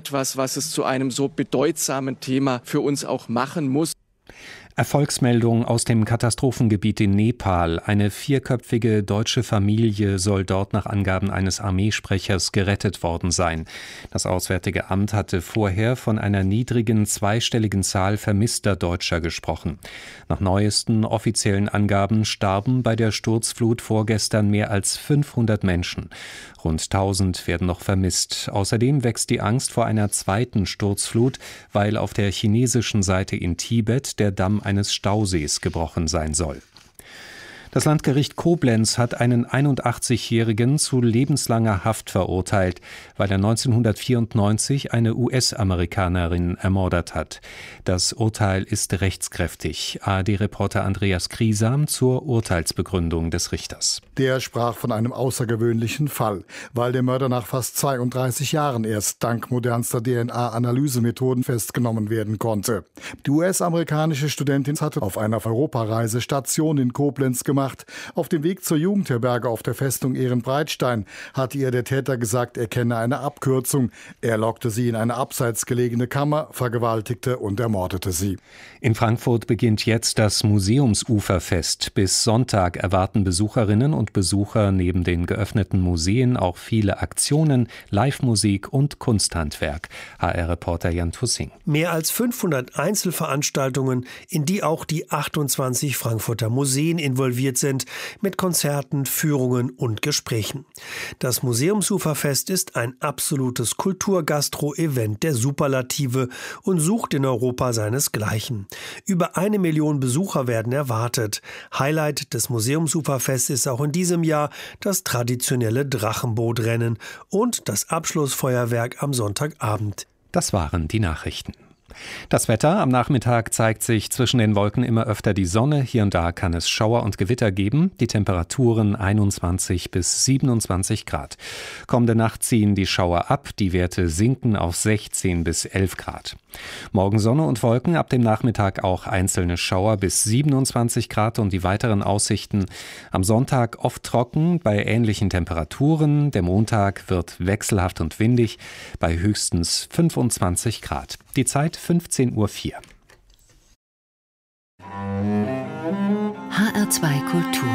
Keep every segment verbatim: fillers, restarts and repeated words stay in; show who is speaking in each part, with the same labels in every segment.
Speaker 1: etwas, was es zu einem so bedeutsamen Thema für uns auch machen muss.
Speaker 2: Erfolgsmeldung aus dem Katastrophengebiet in Nepal. Eine vierköpfige deutsche Familie soll dort nach Angaben eines Armeesprechers gerettet worden sein. Das Auswärtige Amt hatte vorher von einer niedrigen zweistelligen Zahl vermisster Deutscher gesprochen. Nach neuesten offiziellen Angaben starben bei der Sturzflut vorgestern mehr als fünfhundert Menschen. Rund tausend werden noch vermisst. Außerdem wächst die Angst vor einer zweiten Sturzflut, weil auf der chinesischen Seite in Tibet der Damm eines Stausees gebrochen sein soll. Das Landgericht Koblenz hat einen einundachtzigjährigen zu lebenslanger Haft verurteilt, weil er neunzehnhundertvierundneunzig eine U S-Amerikanerin ermordet hat. Das Urteil ist rechtskräftig. A R D-Reporter Andreas Griesam zur Urteilsbegründung des Richters.
Speaker 3: Der sprach von einem außergewöhnlichen Fall, weil der Mörder nach fast zweiunddreißig Jahren erst dank modernster D N A-Analysemethoden festgenommen werden konnte. Die U S-amerikanische Studentin hatte auf einer Europareise Station in Koblenz gemacht. Auf dem Weg zur Jugendherberge auf der Festung Ehrenbreitstein hatte ihr der Täter gesagt, er kenne eine Abkürzung. Er lockte sie in eine abseits gelegene Kammer, vergewaltigte und ermordete sie.
Speaker 2: In Frankfurt beginnt jetzt das Museumsuferfest. Bis Sonntag erwarten Besucherinnen und Besucher neben den geöffneten Museen auch viele Aktionen, Live-Musik und Kunsthandwerk. H R-Reporter Jan Tussing.
Speaker 4: Mehr als fünfhundert Einzelveranstaltungen, in die auch die achtundzwanzig Frankfurter Museen involviert sind, mit Konzerten, Führungen und Gesprächen. Das Museumsuferfest ist ein absolutes Kulturgastro-Event der Superlative und sucht in Europa seinesgleichen. Über eine Million Besucher werden erwartet. Highlight des Museumsuferfests ist auch in diesem Jahr das traditionelle Drachenbootrennen und das Abschlussfeuerwerk am Sonntagabend.
Speaker 2: Das waren die Nachrichten. Das Wetter: Am Nachmittag zeigt sich zwischen den Wolken immer öfter die Sonne. Hier und da kann es Schauer und Gewitter geben. Die Temperaturen einundzwanzig bis siebenundzwanzig Grad. Kommende Nacht ziehen die Schauer ab. Die Werte sinken auf sechzehn bis elf Grad. Morgen Sonne und Wolken, ab dem Nachmittag auch einzelne Schauer bis siebenundzwanzig Grad und die weiteren Aussichten. Am Sonntag oft trocken bei ähnlichen Temperaturen. Der Montag wird wechselhaft und windig bei höchstens fünfundzwanzig Grad. Die Zeit fünfzehn Uhr vier.
Speaker 5: H R zwei Kultur.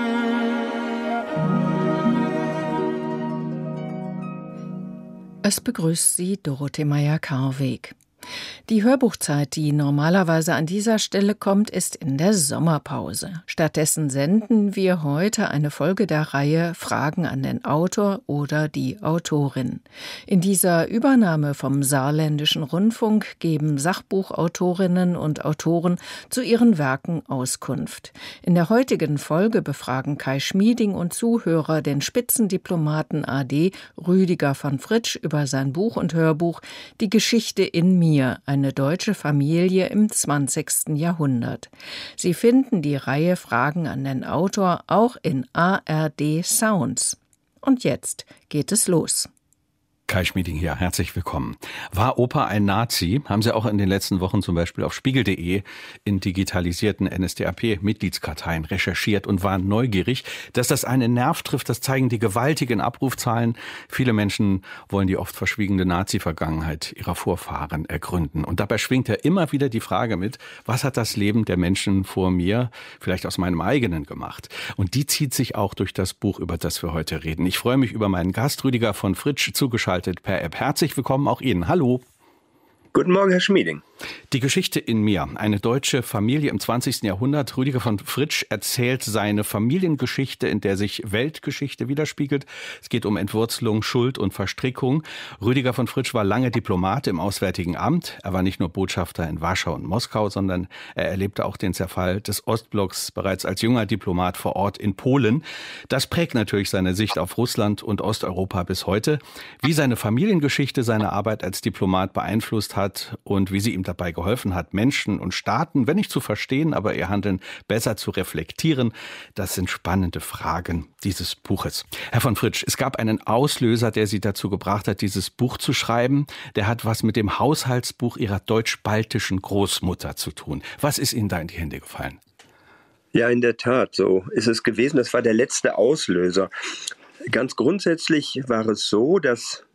Speaker 6: Es begrüßt Sie Dorothee Meyer-Karweg. Die Hörbuchzeit, die normalerweise an dieser Stelle kommt, ist in der Sommerpause. Stattdessen senden wir heute eine Folge der Reihe Fragen an den Autor oder die Autorin. In dieser Übernahme vom Saarländischen Rundfunk geben Sachbuchautorinnen und Autoren zu ihren Werken Auskunft. In der heutigen Folge befragen Kai Schmieding und Zuhörer den Spitzendiplomaten A D Rüdiger von Fritsch über sein Buch und Hörbuch Die Geschichte in mir. Eine deutsche Familie im zwanzigsten Jahrhundert. Sie finden die Reihe Fragen an den Autor auch in A R D Sounds. Und jetzt geht es los.
Speaker 7: Kai Schmieding hier, herzlich willkommen. War Opa ein Nazi? Haben Sie auch in den letzten Wochen zum Beispiel auf spiegel punkt de in digitalisierten N S D A P-Mitgliedskarteien recherchiert und waren neugierig. Dass das einen Nerv trifft, das zeigen die gewaltigen Abrufzahlen. Viele Menschen wollen die oft verschwiegene Nazi-Vergangenheit ihrer Vorfahren ergründen. Und dabei schwingt ja immer wieder die Frage mit, was hat das Leben der Menschen vor mir, vielleicht aus meinem eigenen, gemacht? Und die zieht sich auch durch das Buch, über das wir heute reden. Ich freue mich über meinen Gast, Rüdiger von Fritsch, zugeschaltet per App. Herzlich willkommen auch Ihnen. Hallo.
Speaker 8: Guten Morgen, Herr Schmieding.
Speaker 7: Die Geschichte in mir. Eine deutsche Familie im zwanzigsten Jahrhundert. Rüdiger von Fritsch erzählt seine Familiengeschichte, in der sich Weltgeschichte widerspiegelt. Es geht um Entwurzelung, Schuld und Verstrickung. Rüdiger von Fritsch war lange Diplomat im Auswärtigen Amt. Er war nicht nur Botschafter in Warschau und Moskau, sondern er erlebte auch den Zerfall des Ostblocks bereits als junger Diplomat vor Ort in Polen. Das prägt natürlich seine Sicht auf Russland und Osteuropa bis heute. Wie seine Familiengeschichte seine Arbeit als Diplomat beeinflusst hat und wie sie ihm dabei geholfen hat, Menschen und Staaten, wenn nicht zu verstehen, aber ihr Handeln besser zu reflektieren. Das sind spannende Fragen dieses Buches. Herr von Fritsch, es gab einen Auslöser, der Sie dazu gebracht hat, dieses Buch zu schreiben. Der hat was mit dem Haushaltsbuch Ihrer deutsch-baltischen Großmutter zu tun. Was ist Ihnen da in die Hände gefallen?
Speaker 8: Ja, in der Tat, so ist es gewesen. Das war der letzte Auslöser. Ganz grundsätzlich war es so, dass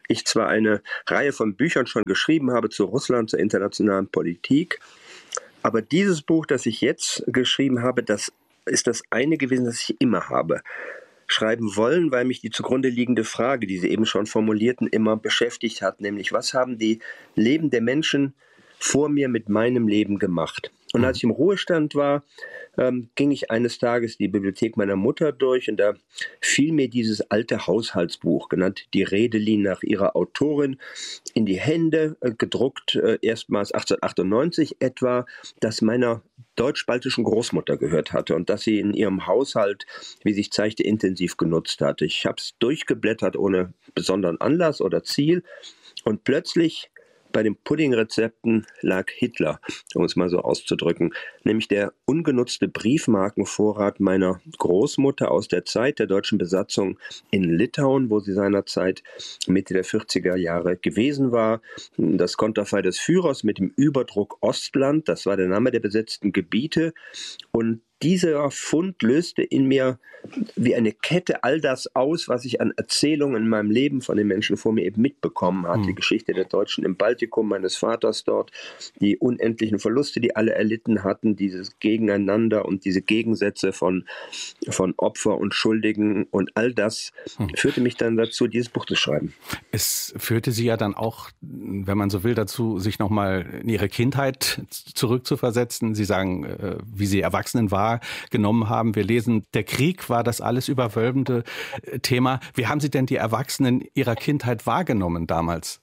Speaker 8: ich zwar eine Reihe von Büchern schon geschrieben habe zu Russland, zur internationalen Politik, aber dieses Buch, das ich jetzt geschrieben habe, das ist das eine gewesen, das ich immer habe schreiben wollen, weil mich die zugrunde liegende Frage, die Sie eben schon formulierten, immer beschäftigt hat, nämlich was haben die Leben der Menschen vor mir mit meinem Leben gemacht? Und als ich im Ruhestand war, ähm, ging ich eines Tages die Bibliothek meiner Mutter durch und da fiel mir dieses alte Haushaltsbuch, genannt Die Redelin nach ihrer Autorin, in die Hände, äh, gedruckt äh, erstmals achtzehnhundertachtundneunzig etwa, das meiner deutsch-baltischen Großmutter gehört hatte und das sie in ihrem Haushalt, wie sich zeigte, intensiv genutzt hatte. Ich habe es durchgeblättert ohne besonderen Anlass oder Ziel und plötzlich bei den Puddingrezepten lag Hitler, um es mal so auszudrücken, nämlich der ungenutzte Briefmarkenvorrat meiner Großmutter aus der Zeit der deutschen Besatzung in Litauen, wo sie seinerzeit Mitte der vierziger Jahre gewesen war. Das Konterfei des Führers mit dem Überdruck Ostland, das war der Name der besetzten Gebiete. Und dieser Fund löste in mir wie eine Kette all das aus, was ich an Erzählungen in meinem Leben von den Menschen vor mir eben mitbekommen hatte. Mhm. Die Geschichte der Deutschen im Baltikum, meines Vaters dort, die unendlichen Verluste, die alle erlitten hatten, dieses Gegeneinander und diese Gegensätze von, von Opfer und Schuldigen und all das mhm. führte mich dann dazu, dieses Buch zu schreiben.
Speaker 7: Es führte Sie ja dann auch, wenn man so will, dazu, sich nochmal in Ihre Kindheit zurückzuversetzen. Sie sagen, wie Sie Erwachsenen waren, genommen haben. Wir lesen, der Krieg war das alles überwölbende Thema. Wie haben Sie denn die Erwachsenen Ihrer Kindheit wahrgenommen damals?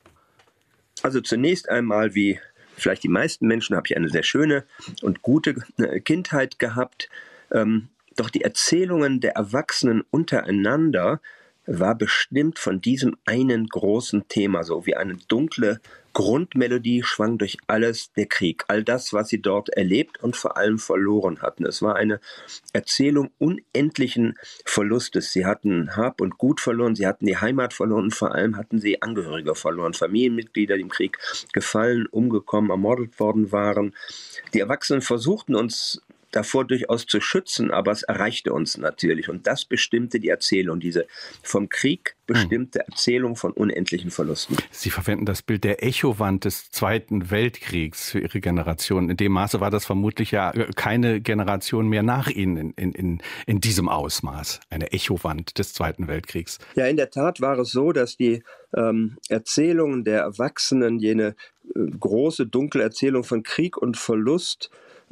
Speaker 8: Also zunächst einmal, wie vielleicht die meisten Menschen, habe ich eine sehr schöne und gute Kindheit gehabt. Ähm, doch die Erzählungen der Erwachsenen untereinander war bestimmt von diesem einen großen Thema, so wie eine dunkle Grundmelodie schwang durch alles der Krieg, all das, was sie dort erlebt und vor allem verloren hatten. Es war eine Erzählung unendlichen Verlustes. Sie hatten Hab und Gut verloren, sie hatten die Heimat verloren und vor allem hatten sie Angehörige verloren, Familienmitglieder, die im Krieg gefallen, umgekommen, ermordet worden waren. Die Erwachsenen versuchten uns davor durchaus zu schützen, aber es erreichte uns natürlich. Und das bestimmte die Erzählung, diese vom Krieg bestimmte Erzählung von unendlichen Verlusten.
Speaker 7: Sie verwenden das Bild der Echowand des Zweiten Weltkriegs für Ihre Generation. In dem Maße war das vermutlich ja keine Generation mehr nach Ihnen in, in, in diesem Ausmaß. Eine Echowand des Zweiten Weltkriegs.
Speaker 8: Ja, in der Tat war es so, dass die ähm, Erzählungen der Erwachsenen, jene äh, große, dunkle Erzählung von Krieg und Verlust,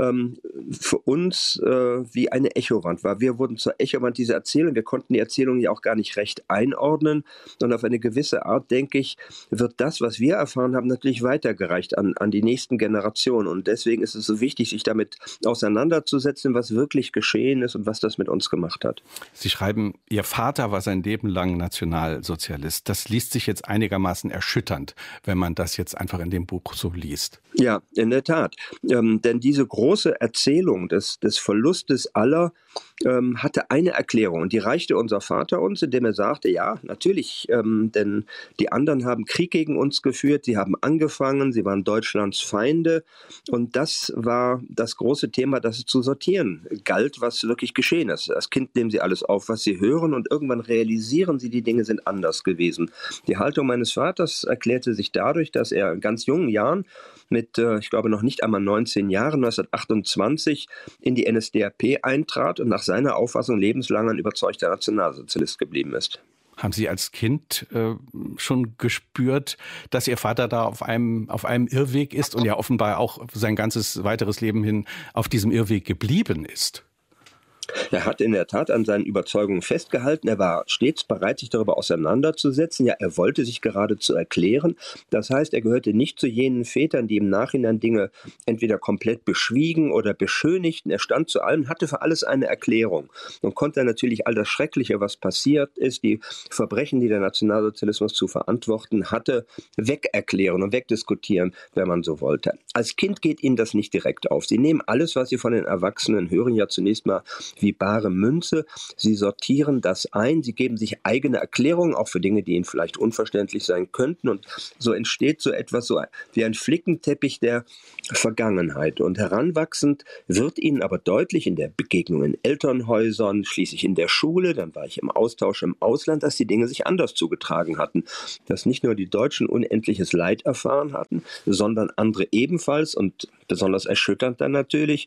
Speaker 8: für uns äh, wie eine Echowand war. Wir wurden zur Echowand dieser Erzählung. Wir konnten die Erzählung ja auch gar nicht recht einordnen. Und auf eine gewisse Art, denke ich, wird das, was wir erfahren haben, natürlich weitergereicht an, an die nächsten Generationen. Und deswegen ist es so wichtig, sich damit auseinanderzusetzen, was wirklich geschehen ist und was das mit uns gemacht hat.
Speaker 7: Sie schreiben, Ihr Vater war sein Leben lang Nationalsozialist. Das liest sich jetzt einigermaßen erschütternd, wenn man das jetzt einfach in dem Buch so liest.
Speaker 8: Ja, in der Tat. Ähm, denn diese große große Erzählung des, des Verlustes aller ähm, hatte eine Erklärung. Und die reichte unser Vater uns, indem er sagte, ja, natürlich, ähm, denn die anderen haben Krieg gegen uns geführt, sie haben angefangen, sie waren Deutschlands Feinde. Und das war das große Thema, das es zu sortieren galt, was wirklich geschehen ist. Als Kind nehmen sie alles auf, was sie hören, und irgendwann realisieren sie, die Dinge sind anders gewesen. Die Haltung meines Vaters erklärte sich dadurch, dass er in ganz jungen Jahren mit, äh, ich glaube, noch nicht einmal neunzehn Jahren, neunzehnhundertachtundzwanzig, in die N S D A P eintrat und nach seiner Auffassung lebenslang ein überzeugter Nationalsozialist geblieben ist.
Speaker 7: Haben Sie als Kind äh, schon gespürt, dass Ihr Vater da auf einem, auf einem Irrweg ist und ja offenbar auch sein ganzes weiteres Leben hin auf diesem Irrweg geblieben ist?
Speaker 8: Er hat in der Tat an seinen Überzeugungen festgehalten. Er war stets bereit, sich darüber auseinanderzusetzen. Ja, er wollte sich geradezu erklären. Das heißt, er gehörte nicht zu jenen Vätern, die im Nachhinein Dinge entweder komplett beschwiegen oder beschönigten. Er stand zu allem, hatte für alles eine Erklärung und konnte natürlich all das Schreckliche, was passiert ist, die Verbrechen, die der Nationalsozialismus zu verantworten hatte, wegerklären und wegdiskutieren, wenn man so wollte. Als Kind geht ihnen das nicht direkt auf. Sie nehmen alles, was sie von den Erwachsenen hören, ja zunächst mal wie bare Münze. Sie sortieren das ein, sie geben sich eigene Erklärungen, auch für Dinge, die ihnen vielleicht unverständlich sein könnten. Und so entsteht so etwas so wie ein Flickenteppich der Vergangenheit. Und heranwachsend wird ihnen aber deutlich in der Begegnung in Elternhäusern, schließlich in der Schule, dann war ich im Austausch im Ausland, dass die Dinge sich anders zugetragen hatten. Dass nicht nur die Deutschen unendliches Leid erfahren hatten, sondern andere ebenfalls und besonders erschütternd dann natürlich,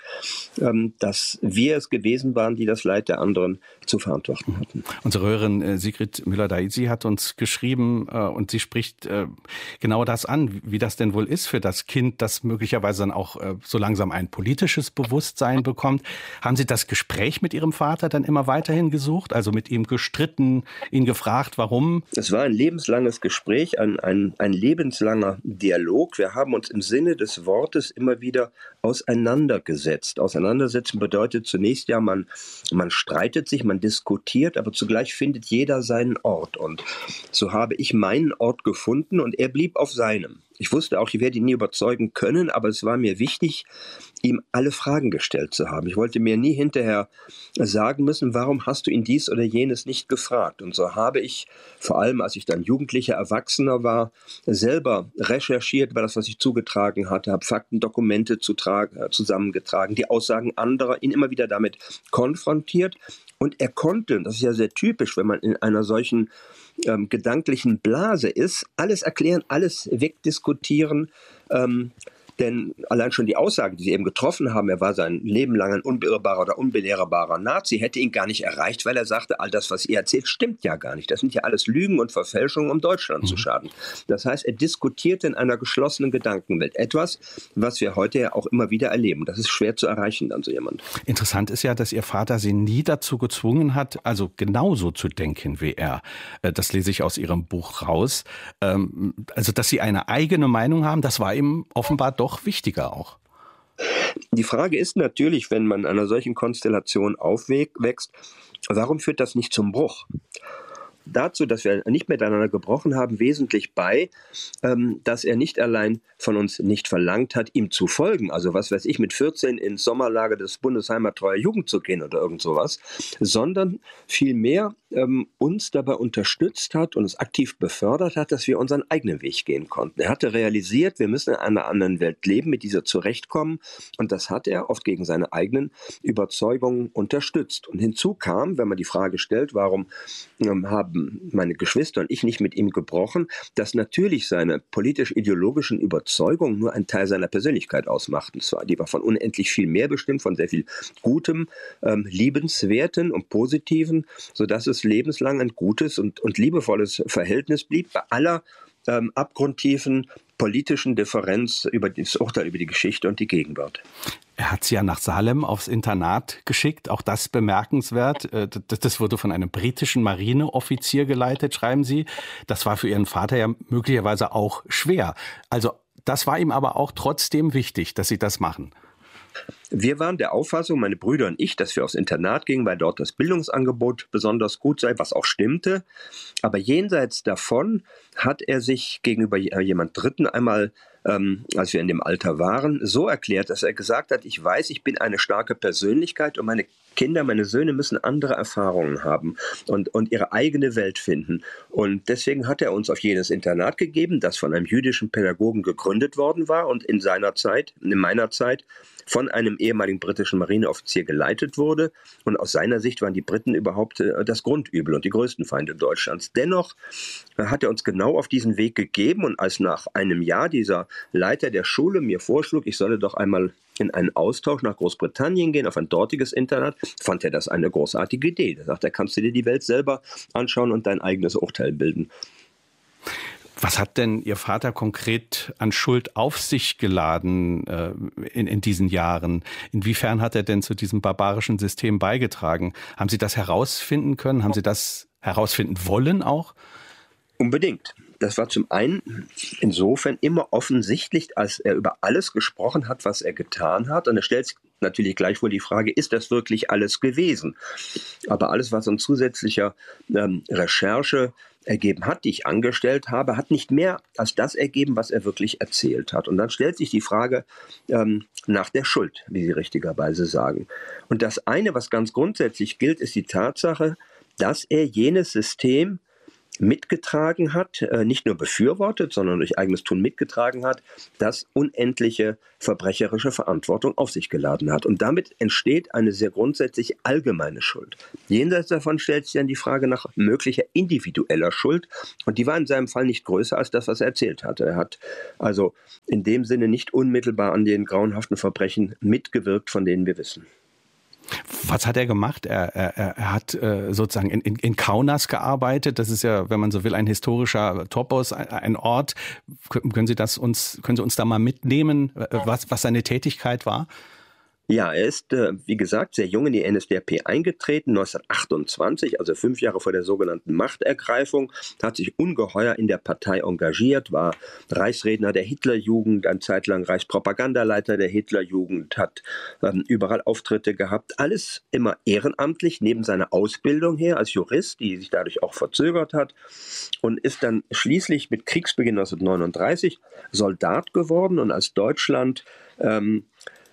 Speaker 8: dass wir es gewesen waren, die das Leid der anderen zu verantworten hatten.
Speaker 7: Unsere Hörerin Sigrid Müller-Daisy hat uns geschrieben und sie spricht genau das an, wie das denn wohl ist für das Kind, das möglicherweise dann auch so langsam ein politisches Bewusstsein bekommt. Haben Sie das Gespräch mit Ihrem Vater dann immer weiterhin gesucht, also mit ihm gestritten, ihn gefragt, warum?
Speaker 8: Es war ein lebenslanges Gespräch, ein, ein, ein lebenslanger Dialog. Wir haben uns im Sinne des Wortes immer wieder auseinandergesetzt. Auseinandersetzen bedeutet zunächst ja, man, man streitet sich, man diskutiert, aber zugleich findet jeder seinen Ort. Und so habe ich meinen Ort gefunden und er blieb auf seinem. Ich wusste auch, ich werde ihn nie überzeugen können, aber es war mir wichtig, ihm alle Fragen gestellt zu haben. Ich wollte mir nie hinterher sagen müssen, warum hast du ihn dies oder jenes nicht gefragt? Und so habe ich, vor allem als ich dann Jugendlicher, Erwachsener war, selber recherchiert über das, was ich zugetragen hatte, habe Fakten, Dokumente zusammengetragen, die Aussagen anderer, ihn immer wieder damit konfrontiert. Und er konnte, das ist ja sehr typisch, wenn man in einer solchen ähm, gedanklichen Blase ist, alles erklären, alles wegdiskutieren, ähm, denn allein schon die Aussagen, die Sie eben getroffen haben, er war sein Leben lang ein unbeirrbarer oder unbelehrbarer Nazi, hätte ihn gar nicht erreicht, weil er sagte, all das, was ihr erzählt, stimmt ja gar nicht. Das sind ja alles Lügen und Verfälschungen, um Deutschland mhm. zu schaden. Das heißt, er diskutiert in einer geschlossenen Gedankenwelt. Etwas, was wir heute ja auch immer wieder erleben. Das ist schwer zu erreichen, dann so jemand.
Speaker 7: Interessant ist ja, dass Ihr Vater Sie nie dazu gezwungen hat, also genauso zu denken wie er. Das lese ich aus Ihrem Buch raus. Also, dass Sie eine eigene Meinung haben, das war ihm offenbar doch doch wichtiger auch.
Speaker 8: Die Frage ist natürlich, wenn man in einer solchen Konstellation aufwächst, warum führt das nicht zum Bruch? Dazu, dass wir nicht miteinander gebrochen haben, wesentlich bei, ähm, dass er nicht allein von uns nicht verlangt hat, ihm zu folgen. Also was weiß ich, mit vierzehn ins Sommerlager des Bundesheimattreuer Jugend zu gehen oder irgend sowas, sondern vielmehr ähm, uns dabei unterstützt hat und es aktiv befördert hat, dass wir unseren eigenen Weg gehen konnten. Er hatte realisiert, wir müssen in einer anderen Welt leben, mit dieser zurechtkommen und das hat er oft gegen seine eigenen Überzeugungen unterstützt. Und hinzu kam, wenn man die Frage stellt, warum ähm, haben meine Geschwister und ich nicht mit ihm gebrochen, dass natürlich seine politisch-ideologischen Überzeugungen nur ein Teil seiner Persönlichkeit ausmachten. Zwar, die war von unendlich viel mehr bestimmt, von sehr viel Gutem, ähm, Liebenswerten und Positiven, sodass es lebenslang ein gutes und, und liebevolles Verhältnis blieb, bei aller ähm, abgrundtiefen politischen Differenz über das Urteil über die Geschichte und die Gegenwart.
Speaker 7: Er hat sie ja nach Salem aufs Internat geschickt, auch das bemerkenswert. Das wurde von einem britischen Marineoffizier geleitet, schreiben Sie. Das war für Ihren Vater ja möglicherweise auch schwer. Also das war ihm aber auch trotzdem wichtig, dass Sie das machen.
Speaker 8: Wir waren der Auffassung, meine Brüder und ich, dass wir aufs Internat gingen, weil dort das Bildungsangebot besonders gut sei, was auch stimmte. Aber jenseits davon hat er sich gegenüber jemand Dritten einmal, ähm, als wir in dem Alter waren, so erklärt, dass er gesagt hat, ich weiß, ich bin eine starke Persönlichkeit und meine Kinder, meine Söhne müssen andere Erfahrungen haben und, und ihre eigene Welt finden. Und deswegen hat er uns auf jenes Internat gegeben, das von einem jüdischen Pädagogen gegründet worden war und in seiner Zeit, in meiner Zeit, von einem ehemaligen britischen Marineoffizier geleitet wurde. Und aus seiner Sicht waren die Briten überhaupt äh, das Grundübel und die größten Feinde Deutschlands. Dennoch äh, hat er uns genau auf diesen Weg gegeben. Und als nach einem Jahr dieser Leiter der Schule mir vorschlug, ich solle doch einmal in einen Austausch nach Großbritannien gehen, auf ein dortiges Internat, fand er das eine großartige Idee. Da sagt er, kannst du dir die Welt selber anschauen und dein eigenes Urteil bilden.
Speaker 7: Was hat denn Ihr Vater konkret an Schuld auf sich geladen äh, in, in diesen Jahren? Inwiefern hat er denn zu diesem barbarischen System beigetragen? Haben Sie das herausfinden können? Haben Sie das herausfinden wollen auch?
Speaker 8: Unbedingt. Das war zum einen insofern immer offensichtlich, als er über alles gesprochen hat, was er getan hat. Und er stellt sich natürlich gleichwohl die Frage, ist das wirklich alles gewesen? Aber alles, was an zusätzlicher ähm, Recherche ergeben hat, die ich angestellt habe, hat nicht mehr als das ergeben, was er wirklich erzählt hat. Und dann stellt sich die Frage ähm, nach der Schuld, wie Sie richtigerweise sagen. Und das eine, was ganz grundsätzlich gilt, ist die Tatsache, dass er jenes System mitgetragen hat, nicht nur befürwortet, sondern durch eigenes Tun mitgetragen hat, das unendliche verbrecherische Verantwortung auf sich geladen hat. Und damit entsteht eine sehr grundsätzlich allgemeine Schuld. Jenseits davon stellt sich dann die Frage nach möglicher individueller Schuld. Und die war in seinem Fall nicht größer als das, was er erzählt hatte. Er hat also in dem Sinne nicht unmittelbar an den grauenhaften Verbrechen mitgewirkt, von denen wir wissen.
Speaker 7: Was hat er gemacht? Er, er, er hat äh, sozusagen in, in, in Kaunas gearbeitet. Das ist ja, wenn man so will, ein historischer Topos, ein, ein Ort. Können Sie das uns, können Sie uns da mal mitnehmen, was, was seine Tätigkeit war?
Speaker 8: Ja, er ist, äh, wie gesagt, sehr jung in die N S D A P eingetreten, neunzehnhundertachtundzwanzig, also fünf Jahre vor der sogenannten Machtergreifung, hat sich ungeheuer in der Partei engagiert, war Reichsredner der Hitlerjugend, eine Zeit lang Reichspropagandaleiter der Hitlerjugend, hat ähm, überall Auftritte gehabt, alles immer ehrenamtlich, neben seiner Ausbildung her als Jurist, die sich dadurch auch verzögert hat, und ist dann schließlich mit Kriegsbeginn neunzehnhundertneununddreißig Soldat geworden, und als Deutschland ähm,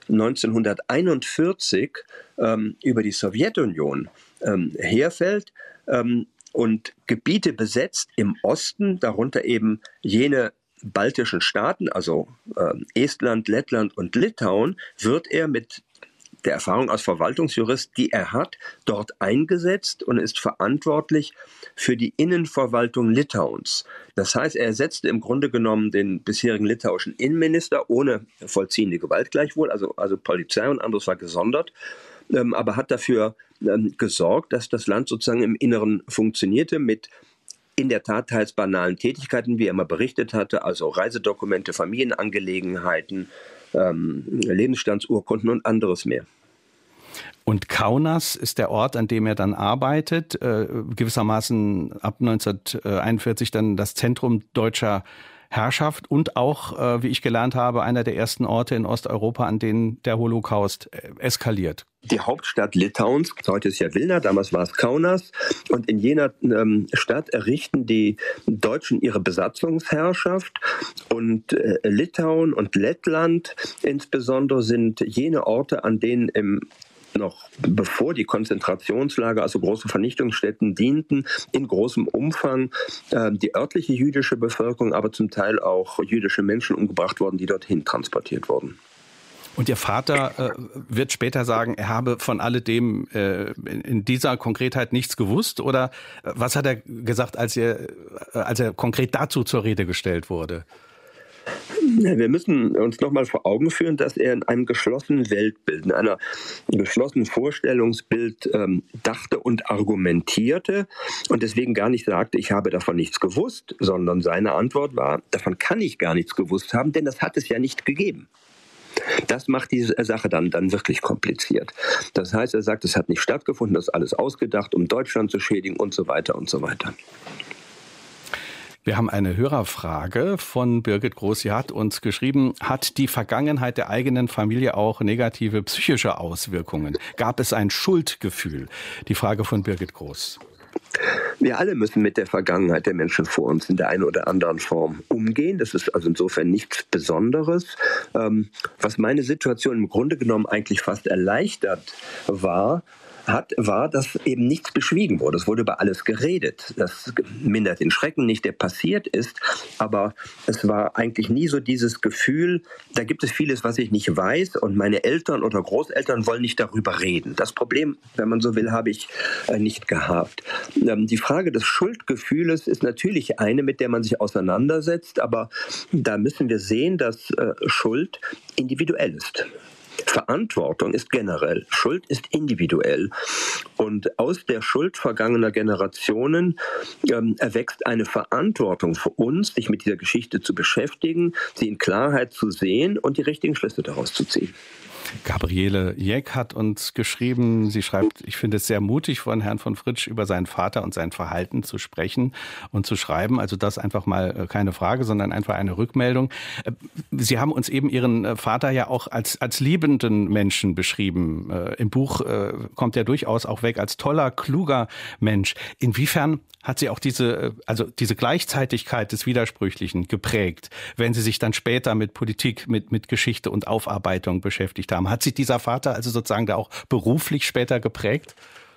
Speaker 8: neunzehnhunderteinundvierzig ähm, über die Sowjetunion ähm, herfällt ähm, und Gebiete besetzt im Osten, darunter eben jene baltischen Staaten, also ähm, Estland, Lettland und Litauen, wird er mit der Erfahrung als Verwaltungsjurist, die er hat, dort eingesetzt und ist verantwortlich für die Innenverwaltung Litauens. Das heißt, er ersetzte im Grunde genommen den bisherigen litauischen Innenminister ohne vollziehende Gewalt gleichwohl, also, also Polizei und anderes war gesondert, ähm, aber hat dafür ähm, gesorgt, dass das Land sozusagen im Inneren funktionierte mit in der Tat teils banalen Tätigkeiten, wie er mal berichtet hatte, also Reisedokumente, Familienangelegenheiten, ähm, Lebensstandsurkunden und anderes mehr.
Speaker 7: Und Kaunas ist der Ort, an dem er dann arbeitet, äh, gewissermaßen ab neunzehnhunderteinundvierzig dann das Zentrum deutscher Herrschaft und auch, äh, wie ich gelernt habe, einer der ersten Orte in Osteuropa, an denen der Holocaust äh, eskaliert.
Speaker 8: Die Hauptstadt Litauens, heute ist ja Vilna, damals war es Kaunas, und in jener ähm, Stadt errichten die Deutschen ihre Besatzungsherrschaft, und äh, Litauen und Lettland insbesondere sind jene Orte, an denen im noch bevor die Konzentrationslager, also große Vernichtungsstätten dienten, in großem Umfang äh, die örtliche jüdische Bevölkerung, aber zum Teil auch jüdische Menschen umgebracht worden, die dorthin transportiert wurden.
Speaker 7: Und Ihr Vater äh, wird später sagen, er habe von alledem äh, in, in dieser Konkretheit nichts gewusst? Oder äh, was hat er gesagt, als er, äh, als er konkret dazu zur Rede gestellt wurde?
Speaker 8: Wir müssen uns nochmal vor Augen führen, dass er in einem geschlossenen Weltbild, in einer geschlossenen Vorstellungsbild ähm, dachte und argumentierte und deswegen gar nicht sagte, ich habe davon nichts gewusst, sondern seine Antwort war, davon kann ich gar nichts gewusst haben, denn das hat es ja nicht gegeben. Das macht diese Sache dann, dann wirklich kompliziert. Das heißt, er sagt, es hat nicht stattgefunden, das ist alles ausgedacht, um Deutschland zu schädigen und so weiter und so weiter.
Speaker 7: Wir haben eine Hörerfrage von Birgit Groß. Sie hat uns geschrieben, hat die Vergangenheit der eigenen Familie auch negative psychische Auswirkungen? Gab es ein Schuldgefühl? Die Frage von Birgit Groß.
Speaker 8: Wir alle müssen mit der Vergangenheit der Menschen vor uns in der einen oder anderen Form umgehen. Das ist also insofern nichts Besonderes. Ähm, was meine Situation im Grunde genommen eigentlich fast erleichtert war, hat, war, dass eben nichts beschwiegen wurde. Es wurde über alles geredet. Das mindert den Schrecken nicht, der passiert ist. Aber es war eigentlich nie so dieses Gefühl, da gibt es vieles, was ich nicht weiß und meine Eltern oder Großeltern wollen nicht darüber reden. Das Problem, wenn man so will, habe ich nicht gehabt. Die Frage des Schuldgefühles ist natürlich eine, mit der man sich auseinandersetzt. Aber da müssen wir sehen, dass Schuld individuell ist. Verantwortung ist generell, Schuld ist individuell. Und aus der Schuld vergangener Generationen ähm, erwächst eine Verantwortung für uns, sich mit dieser Geschichte zu beschäftigen, sie in Klarheit zu sehen und die richtigen Schlüsse daraus zu ziehen.
Speaker 7: Gabriele Jeck hat uns geschrieben, sie schreibt, ich finde es sehr mutig von Herrn von Fritsch über seinen Vater und sein Verhalten zu sprechen und zu schreiben. Also das einfach mal keine Frage, sondern einfach eine Rückmeldung. Sie haben uns eben Ihren Vater ja auch als, als liebenden Menschen beschrieben. Im Buch kommt ja durchaus auch weg, geprägt als toller, kluger Mensch. Inwiefern hat sie auch diese, also diese Gleichzeitigkeit des Widersprüchlichen geprägt, wenn Sie sich dann später mit Politik, mit, mit Geschichte und Aufarbeitung beschäftigt haben? Hat sich dieser Vater also sozusagen da auch beruflich später geprägt?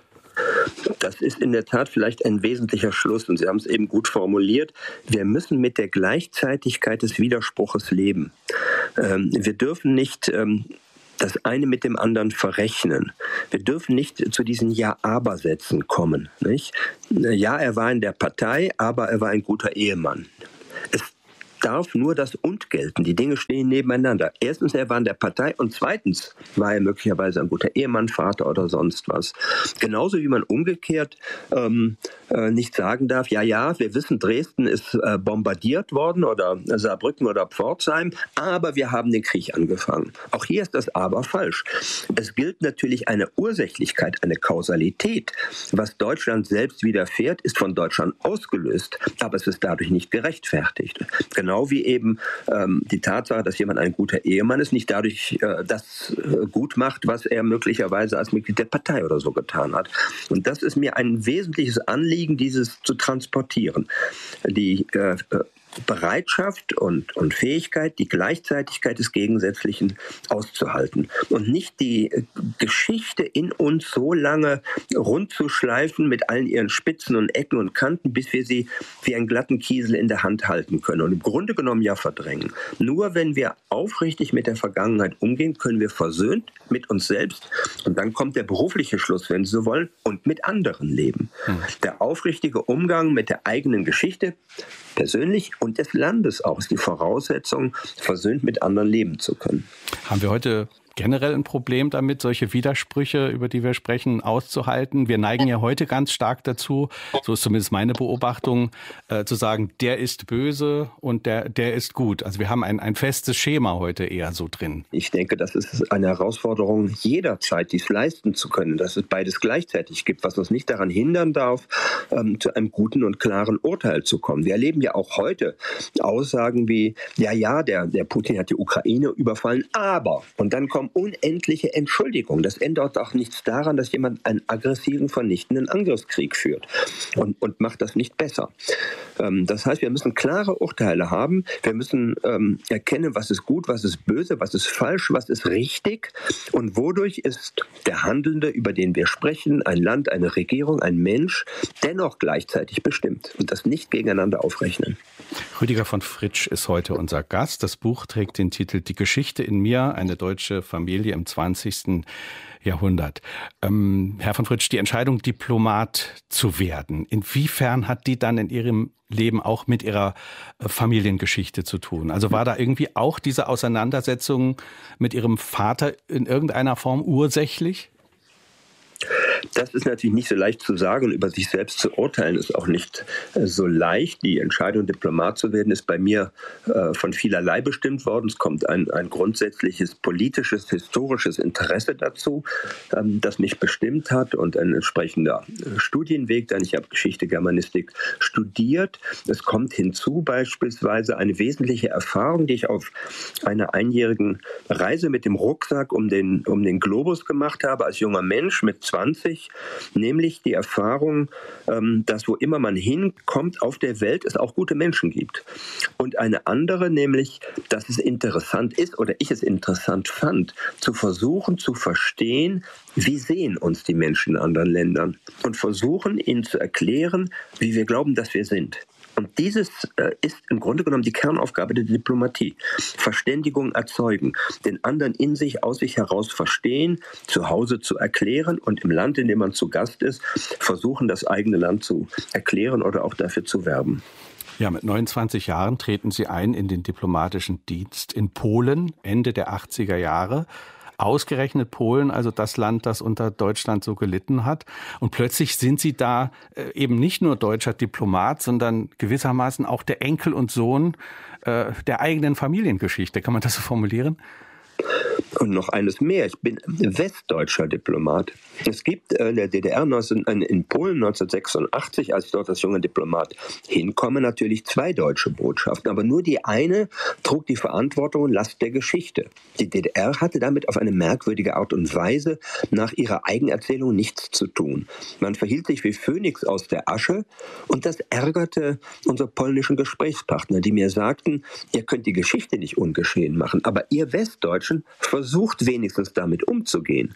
Speaker 8: Das ist in der Tat vielleicht ein wesentlicher Schluss und Sie haben es eben gut formuliert. Wir müssen mit der Gleichzeitigkeit des Widerspruches leben. Ähm, wir dürfen nicht ähm, das eine mit dem anderen verrechnen. Wir dürfen nicht zu diesen Ja-Aber-Sätzen kommen. Nicht? Ja, er war in der Partei, aber er war ein guter Ehemann. Es darf nur das Und gelten. Die Dinge stehen nebeneinander. Erstens, er war in der Partei und zweitens war er möglicherweise ein guter Ehemann, Vater oder sonst was. Genauso wie man umgekehrt ähm, äh, nicht sagen darf, ja, ja, wir wissen, Dresden ist äh, bombardiert worden oder Saarbrücken oder Pforzheim, aber wir haben den Krieg angefangen. Auch hier ist das Aber falsch. Es gilt natürlich eine Ursächlichkeit, eine Kausalität. Was Deutschland selbst widerfährt, ist von Deutschland ausgelöst, aber es ist dadurch nicht gerechtfertigt. Genau Genau wie eben ähm, die Tatsache, dass jemand ein guter Ehemann ist, nicht dadurch äh, das äh, gut macht, was er möglicherweise als Mitglied der Partei oder so getan hat. Und das ist mir ein wesentliches Anliegen, dieses zu transportieren. Die äh, Bereitschaft und, und Fähigkeit, die Gleichzeitigkeit des Gegensätzlichen auszuhalten und nicht die Geschichte in uns so lange rund zu schleifen mit allen ihren Spitzen und Ecken und Kanten, bis wir sie wie einen glatten Kiesel in der Hand halten können und im Grunde genommen ja verdrängen. Nur wenn wir aufrichtig mit der Vergangenheit umgehen, können wir versöhnt mit uns selbst und dann kommt der berufliche Schluss, wenn Sie so wollen, und mit anderen leben. Hm. Der aufrichtige Umgang mit der eigenen Geschichte, persönlich und des Landes auch, ist die Voraussetzung, versöhnt mit anderen leben zu können.
Speaker 7: Haben wir heute generell ein Problem damit, solche Widersprüche, über die wir sprechen, auszuhalten? Wir neigen ja heute ganz stark dazu, so ist zumindest meine Beobachtung, äh, zu sagen, der ist böse und der, der ist gut. Also wir haben ein, ein festes Schema heute eher so drin.
Speaker 8: Ich denke, das ist eine Herausforderung jederzeit, dies leisten zu können, dass es beides gleichzeitig gibt, was uns nicht daran hindern darf, ähm, zu einem guten und klaren Urteil zu kommen. Wir erleben ja auch heute Aussagen wie, ja, ja, der, der Putin hat die Ukraine überfallen, aber, und dann kommt unendliche Entschuldigung. Das ändert auch nichts daran, dass jemand einen aggressiven, vernichtenden Angriffskrieg führt und, und macht das nicht besser. Ähm, das heißt, wir müssen klare Urteile haben. Wir müssen ähm, erkennen, was ist gut, was ist böse, was ist falsch, was ist richtig und wodurch ist der Handelnde, über den wir sprechen, ein Land, eine Regierung, ein Mensch, dennoch gleichzeitig bestimmt und das nicht gegeneinander aufrechnen.
Speaker 7: Rüdiger von Fritsch ist heute unser Gast. Das Buch trägt den Titel Die Geschichte in mir, eine deutsche Familie im zwanzigsten Jahrhundert. Ähm, Herr von Fritsch, die Entscheidung, Diplomat zu werden, inwiefern hat die dann in Ihrem Leben auch mit Ihrer Familiengeschichte zu tun? Also war da irgendwie auch diese Auseinandersetzung mit Ihrem Vater in irgendeiner Form ursächlich?
Speaker 8: Das ist natürlich nicht so leicht zu sagen und über sich selbst zu urteilen ist auch nicht äh, so leicht. Die Entscheidung, Diplomat zu werden, ist bei mir äh, von vielerlei bestimmt worden. Es kommt ein, ein grundsätzliches politisches, historisches Interesse dazu, ähm, das mich bestimmt hat und ein entsprechender äh, Studienweg, denn ich habe Geschichte, Germanistik studiert. Es kommt hinzu beispielsweise eine wesentliche Erfahrung, die ich auf einer einjährigen Reise mit dem Rucksack um den, um den Globus gemacht habe, als junger Mensch mit zwanzig, nämlich die Erfahrung, dass wo immer man hinkommt auf der Welt, es auch gute Menschen gibt. Und eine andere, nämlich, dass es interessant ist oder ich es interessant fand, zu versuchen zu verstehen, wie sehen uns die Menschen in anderen Ländern und versuchen ihnen zu erklären, wie wir glauben, dass wir sind. Und dieses äh, ist im Grunde genommen die Kernaufgabe der Diplomatie. Verständigung erzeugen, den anderen in sich, aus sich heraus verstehen, zu Hause zu erklären und im Land, in dem man zu Gast ist, versuchen, das eigene Land zu erklären oder auch dafür zu werben.
Speaker 7: Ja, mit neunundzwanzig Jahren treten Sie ein in den diplomatischen Dienst in Polen, Ende der achtziger Jahre. Ausgerechnet Polen, also das Land, das unter Deutschland so gelitten hat. Und plötzlich sind Sie da äh, eben nicht nur deutscher Diplomat, sondern gewissermaßen auch der Enkel und Sohn äh, der eigenen Familiengeschichte. Kann man das so formulieren?
Speaker 8: Und noch eines mehr, ich bin westdeutscher Diplomat. Es gibt in der D D R, in Polen neunzehnhundertsechsundachtzig, als ich dort als junger Diplomat hinkomme, natürlich zwei deutsche Botschaften. Aber nur die eine trug die Verantwortung und Last der Geschichte. Die D D R hatte damit auf eine merkwürdige Art und Weise nach ihrer Eigenerzählung nichts zu tun. Man verhielt sich wie Phönix aus der Asche und das ärgerte unsere polnischen Gesprächspartner, die mir sagten, ihr könnt die Geschichte nicht ungeschehen machen, aber ihr Westdeutschen versucht wenigstens damit umzugehen.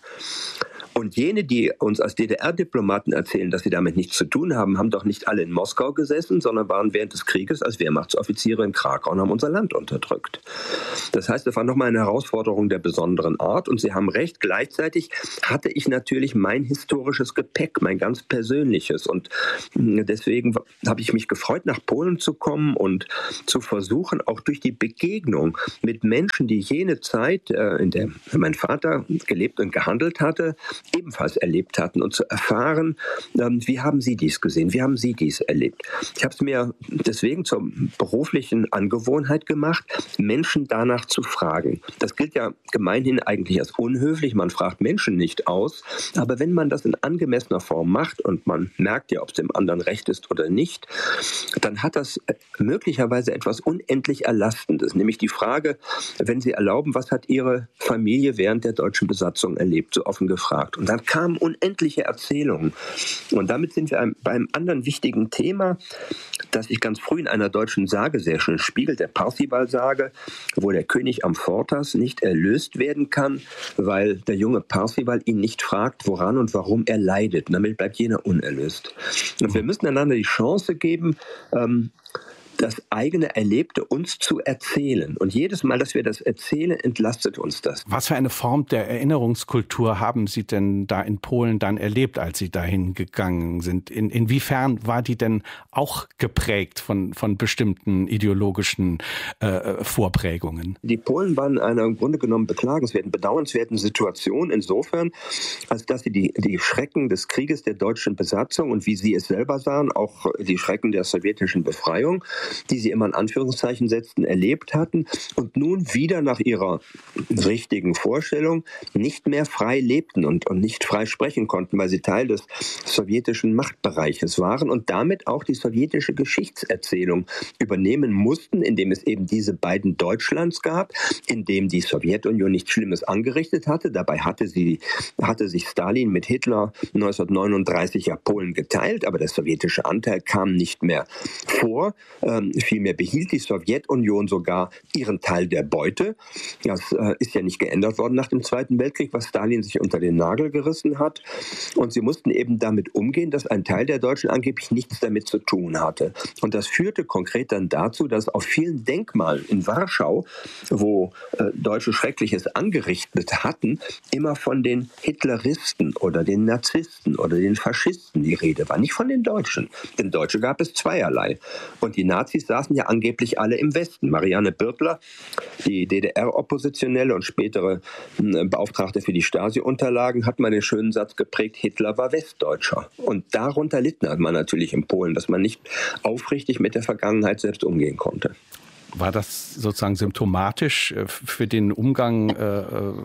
Speaker 8: Und jene, die uns als D D R-Diplomaten erzählen, dass sie damit nichts zu tun haben, haben doch nicht alle in Moskau gesessen, sondern waren während des Krieges als Wehrmachtsoffiziere in Krakau und haben unser Land unterdrückt. Das heißt, es war nochmal eine Herausforderung der besonderen Art. Und Sie haben recht, gleichzeitig hatte ich natürlich mein historisches Gepäck, mein ganz persönliches. Und deswegen habe ich mich gefreut, nach Polen zu kommen und zu versuchen, auch durch die Begegnung mit Menschen, die jene Zeit, in der mein Vater gelebt und gehandelt hatte, ebenfalls erlebt hatten und zu erfahren, wie haben Sie dies gesehen, wie haben Sie dies erlebt. Ich habe es mir deswegen zur beruflichen Angewohnheit gemacht, Menschen danach zu fragen. Das gilt ja gemeinhin eigentlich als unhöflich, man fragt Menschen nicht aus, aber wenn man das in angemessener Form macht und man merkt ja, ob es dem anderen recht ist oder nicht, dann hat das möglicherweise etwas unendlich Erlastendes, nämlich die Frage, wenn Sie erlauben, was hat Ihre Familie während der deutschen Besatzung erlebt, so offen gefragt. Und dann kamen unendliche Erzählungen. Und damit sind wir bei einem anderen wichtigen Thema, das sich ganz früh in einer deutschen Sage sehr schön spiegelt, der Parzival-Sage, wo der König Amfortas nicht erlöst werden kann, weil der junge Parzival ihn nicht fragt, woran und warum er leidet. Und damit bleibt jener unerlöst. Und wir müssen einander die Chance geben, ähm, das eigene Erlebte uns zu erzählen. Und jedes Mal, dass wir das erzählen, entlastet uns das.
Speaker 7: Was für eine Form der Erinnerungskultur haben Sie denn da in Polen dann erlebt, als Sie dahin gegangen sind? In, inwiefern war die denn auch geprägt von, von bestimmten ideologischen äh, Vorprägungen?
Speaker 8: Die Polen waren in einer im Grunde genommen beklagenswerten, bedauernswerten Situation insofern, als dass sie die, die Schrecken des Krieges der deutschen Besatzung und wie sie es selber sahen, auch die Schrecken der sowjetischen Befreiung, die sie immer in Anführungszeichen setzten, erlebt hatten und nun wieder nach ihrer richtigen Vorstellung nicht mehr frei lebten und, und nicht frei sprechen konnten, weil sie Teil des sowjetischen Machtbereiches waren und damit auch die sowjetische Geschichtserzählung übernehmen mussten, indem es eben diese beiden Deutschlands gab, in dem die Sowjetunion nichts Schlimmes angerichtet hatte. Dabei hatte, sie, hatte sich Stalin mit Hitler neunzehnhundertneununddreißig ja Polen geteilt, aber der sowjetische Anteil kam nicht mehr vor. Ähm, vielmehr behielt die Sowjetunion sogar ihren Teil der Beute. Das äh, ist ja nicht geändert worden nach dem Zweiten Weltkrieg, was Stalin sich unter den Nagel gerissen hat. Und sie mussten eben damit umgehen, dass ein Teil der Deutschen angeblich nichts damit zu tun hatte. Und das führte konkret dann dazu, dass auf vielen Denkmalen in Warschau, wo äh, Deutsche Schreckliches angerichtet hatten, immer von den Hitleristen oder den Narzissten oder den Faschisten die Rede war. Nicht von den Deutschen. Denn Deutsche gab es zweierlei. Und die Nazis saßen ja angeblich alle im Westen. Marianne Birtler, die D D R-Oppositionelle und spätere äh, Beauftragte für die Stasi-Unterlagen, hat mal den schönen Satz geprägt, Hitler war Westdeutscher. Und darunter litt man natürlich in Polen, dass man nicht aufrichtig mit der Vergangenheit selbst umgehen konnte.
Speaker 7: War das sozusagen symptomatisch für den Umgang äh,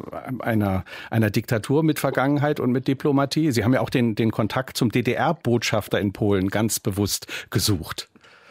Speaker 7: einer, einer Diktatur mit Vergangenheit und mit Diplomatie? Sie haben ja auch den, den Kontakt zum D D R-Botschafter in Polen ganz bewusst gesucht.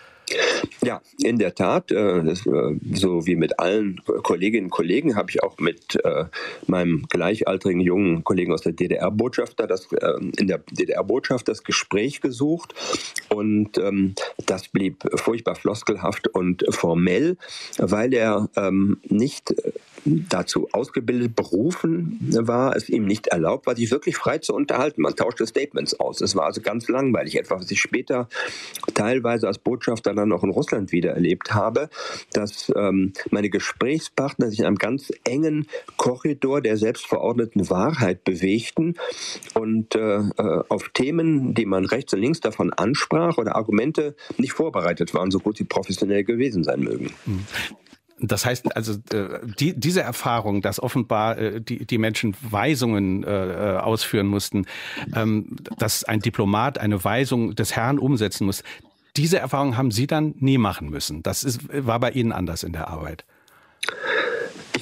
Speaker 8: Ja, in der Tat, äh, das, äh, so wie mit allen Kolleginnen und Kollegen habe ich auch mit äh, meinem gleichaltrigen jungen Kollegen aus der D D R-Botschaft das, äh, in der D D R-Botschaft das Gespräch gesucht und ähm, das blieb furchtbar floskelhaft und formell, weil er ähm, nicht dazu ausgebildet, berufen war, es ihm nicht erlaubt war, sich wirklich frei zu unterhalten. Man tauschte Statements aus. Es war also ganz langweilig. Etwas, was ich später teilweise als Botschafter dann auch in Russland wieder erlebt habe, dass ähm, meine Gesprächspartner sich in einem ganz engen Korridor der selbstverordneten Wahrheit bewegten und äh, auf Themen, die man rechts und links davon ansprach oder Argumente nicht vorbereitet waren, so gut sie professionell gewesen sein mögen.
Speaker 7: Mhm. Das heißt also, die, diese Erfahrung, dass offenbar die, die Menschen Weisungen äh, ausführen mussten, ähm, dass ein Diplomat eine Weisung des Herrn umsetzen muss, diese Erfahrung haben Sie dann nie machen müssen. Das ist, war bei Ihnen anders in der Arbeit.
Speaker 8: Ich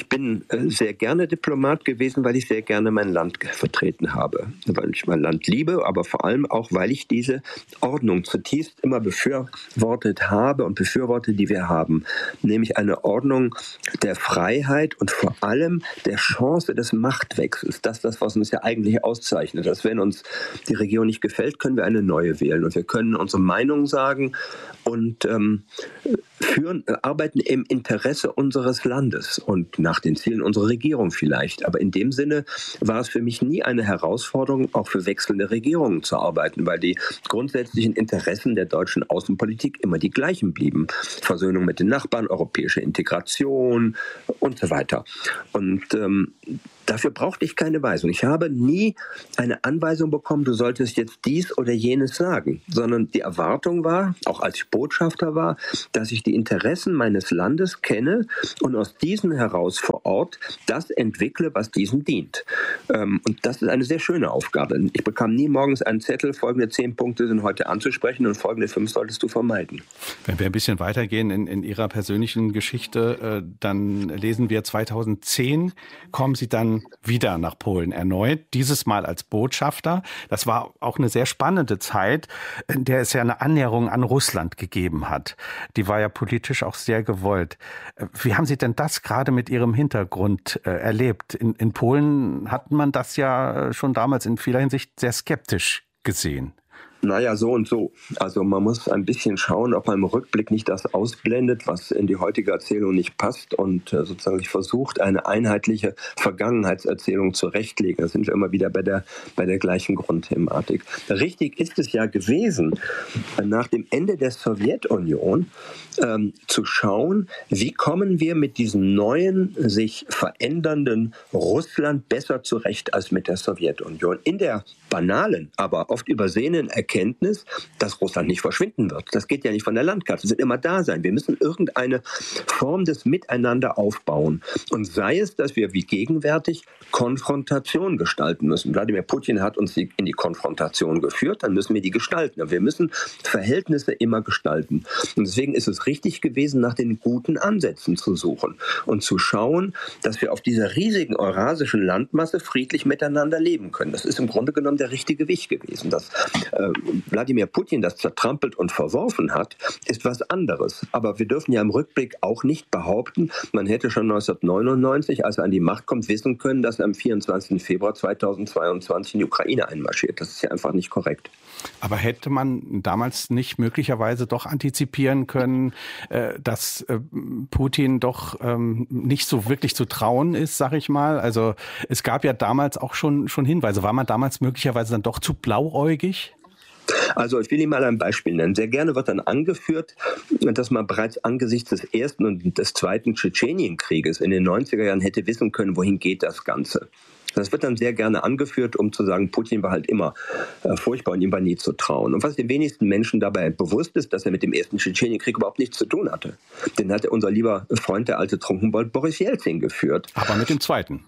Speaker 8: ich bin sehr gerne Diplomat gewesen, weil ich sehr gerne mein Land vertreten habe. Weil ich mein Land liebe, aber vor allem auch, weil ich diese Ordnung zutiefst immer befürwortet habe und befürworte, die wir haben. Nämlich eine Ordnung der Freiheit und vor allem der Chance des Machtwechsels. Das ist das, was uns ja eigentlich auszeichnet. Dass wenn uns die Regierung nicht gefällt, können wir eine neue wählen. Und wir können unsere Meinung sagen und ähm, führen, arbeiten im Interesse unseres Landes und nach den Zielen unserer Regierung vielleicht. Aber in dem Sinne war es für mich nie eine Herausforderung, auch für wechselnde Regierungen zu arbeiten, weil die grundsätzlichen Interessen der deutschen Außenpolitik immer die gleichen blieben. Versöhnung mit den Nachbarn, europäische Integration und so weiter. Und ähm, dafür brauchte ich keine Weisung. Ich habe nie eine Anweisung bekommen, du solltest jetzt dies oder jenes sagen, sondern die Erwartung war, auch als ich Botschafter war, dass ich die Interessen meines Landes kenne und aus diesen heraus vor Ort das entwickle, was diesem dient. Und das ist eine sehr schöne Aufgabe. Ich bekam nie morgens einen Zettel, folgende zehn Punkte sind heute anzusprechen und folgende fünf solltest du vermeiden.
Speaker 7: Wenn wir ein bisschen weitergehen in, in Ihrer persönlichen Geschichte, dann lesen wir zweitausendzehn, kommen Sie dann wieder nach Polen erneut, dieses Mal als Botschafter. Das war auch eine sehr spannende Zeit, in der es ja eine Annäherung an Russland gegeben hat. Die war ja politisch auch sehr gewollt. Wie haben Sie denn das gerade mit Ihrem Hintergrund äh, erlebt? In, in Polen hat man das ja schon damals in vieler Hinsicht sehr skeptisch gesehen.
Speaker 8: Naja, so und so. Also man muss ein bisschen schauen, ob man im Rückblick nicht das ausblendet, was in die heutige Erzählung nicht passt und äh, sozusagen versucht, eine einheitliche Vergangenheitserzählung zurechtlegen. Da sind wir immer wieder bei der, bei der gleichen Grundthematik. Richtig ist es ja gewesen, nach dem Ende der Sowjetunion ähm, zu schauen, wie kommen wir mit diesem neuen, sich verändernden Russland besser zurecht als mit der Sowjetunion. In der banalen, aber oft übersehenen Erkenntnis, dass Russland nicht verschwinden wird. Das geht ja nicht von der Landkarte. Es wird immer da sein. Wir müssen irgendeine Form des Miteinander aufbauen. Und sei es, dass wir wie gegenwärtig Konfrontation gestalten müssen. Wladimir Putin hat uns in die Konfrontation geführt, dann müssen wir die gestalten. Aber wir müssen Verhältnisse immer gestalten. Und deswegen ist es richtig gewesen, nach den guten Ansätzen zu suchen und zu schauen, dass wir auf dieser riesigen eurasischen Landmasse friedlich miteinander leben können. Das ist im Grunde genommen der richtige Weg gewesen. Dass äh, Wladimir Putin das zertrampelt und verworfen hat, ist was anderes. Aber wir dürfen ja im Rückblick auch nicht behaupten, man hätte schon neunzehnhundertneunundneunzig, als er an die Macht kommt, wissen können, dass er am vierundzwanzigsten Februar zweitausendzweiundzwanzig in die Ukraine einmarschiert. Das ist ja einfach nicht korrekt.
Speaker 7: Aber hätte man damals nicht möglicherweise doch antizipieren können, dass Putin doch nicht so wirklich zu trauen ist, sag ich mal? Also es gab ja damals auch schon, schon Hinweise. War man damals möglicherweise dann doch zu blauäugig?
Speaker 8: Also ich will Ihnen mal ein Beispiel nennen. Sehr gerne wird dann angeführt, dass man bereits angesichts des ersten und des zweiten Tschetschenienkrieges in den neunziger Jahren hätte wissen können, wohin geht das Ganze. Das wird dann sehr gerne angeführt, um zu sagen, Putin war halt immer äh, furchtbar und ihm war nie zu trauen. Und was den wenigsten Menschen dabei bewusst ist, dass er mit dem ersten Tschetschenienkrieg überhaupt nichts zu tun hatte. Den hatte unser lieber Freund, der alte Trunkenbold, Boris Jelzin geführt.
Speaker 7: Aber mit dem zweiten?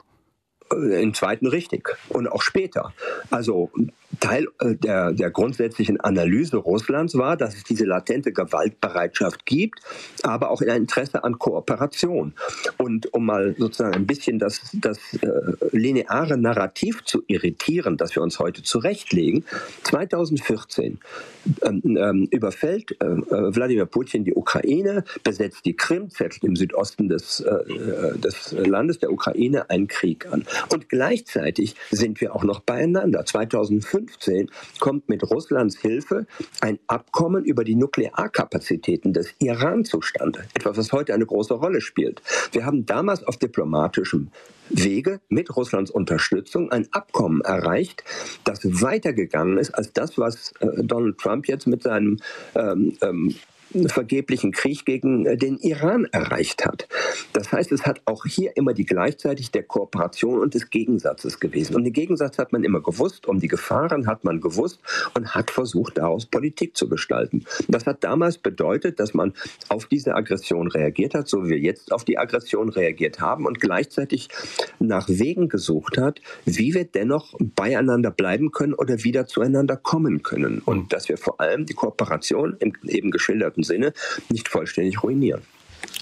Speaker 8: Im zweiten richtig und auch später. Also Teil der, der grundsätzlichen Analyse Russlands war, dass es diese latente Gewaltbereitschaft gibt, aber auch ein Interesse an Kooperation. Und um mal sozusagen ein bisschen das, das äh, lineare Narrativ zu irritieren, das wir uns heute zurechtlegen, zweitausendvierzehn ähm, ähm, überfällt äh, Wladimir Putin die Ukraine, besetzt die Krim, zettelt im Südosten des, äh, des Landes der Ukraine einen Krieg an. Und gleichzeitig sind wir auch noch beieinander. zweitausendfünfzehn kommt mit Russlands Hilfe ein Abkommen über die Nuklearkapazitäten des Iran zustande. Etwas, was heute eine große Rolle spielt. Wir haben damals auf diplomatischem Wege mit Russlands Unterstützung ein Abkommen erreicht, das weitergegangen ist als das, was äh, Donald Trump jetzt mit seinem ähm, ähm, vergeblichen Krieg gegen den Iran erreicht hat. Das heißt, es hat auch hier immer die gleichzeitig der Kooperation und des Gegensatzes gewesen. Und den Gegensatz hat man immer gewusst, um die Gefahren hat man gewusst und hat versucht, daraus Politik zu gestalten. Das hat damals bedeutet, dass man auf diese Aggression reagiert hat, so wie wir jetzt auf die Aggression reagiert haben und gleichzeitig nach Wegen gesucht hat, wie wir dennoch beieinander bleiben können oder wieder zueinander kommen können. Und dass wir vor allem die Kooperation im eben geschilderten Sinne nicht vollständig ruinieren.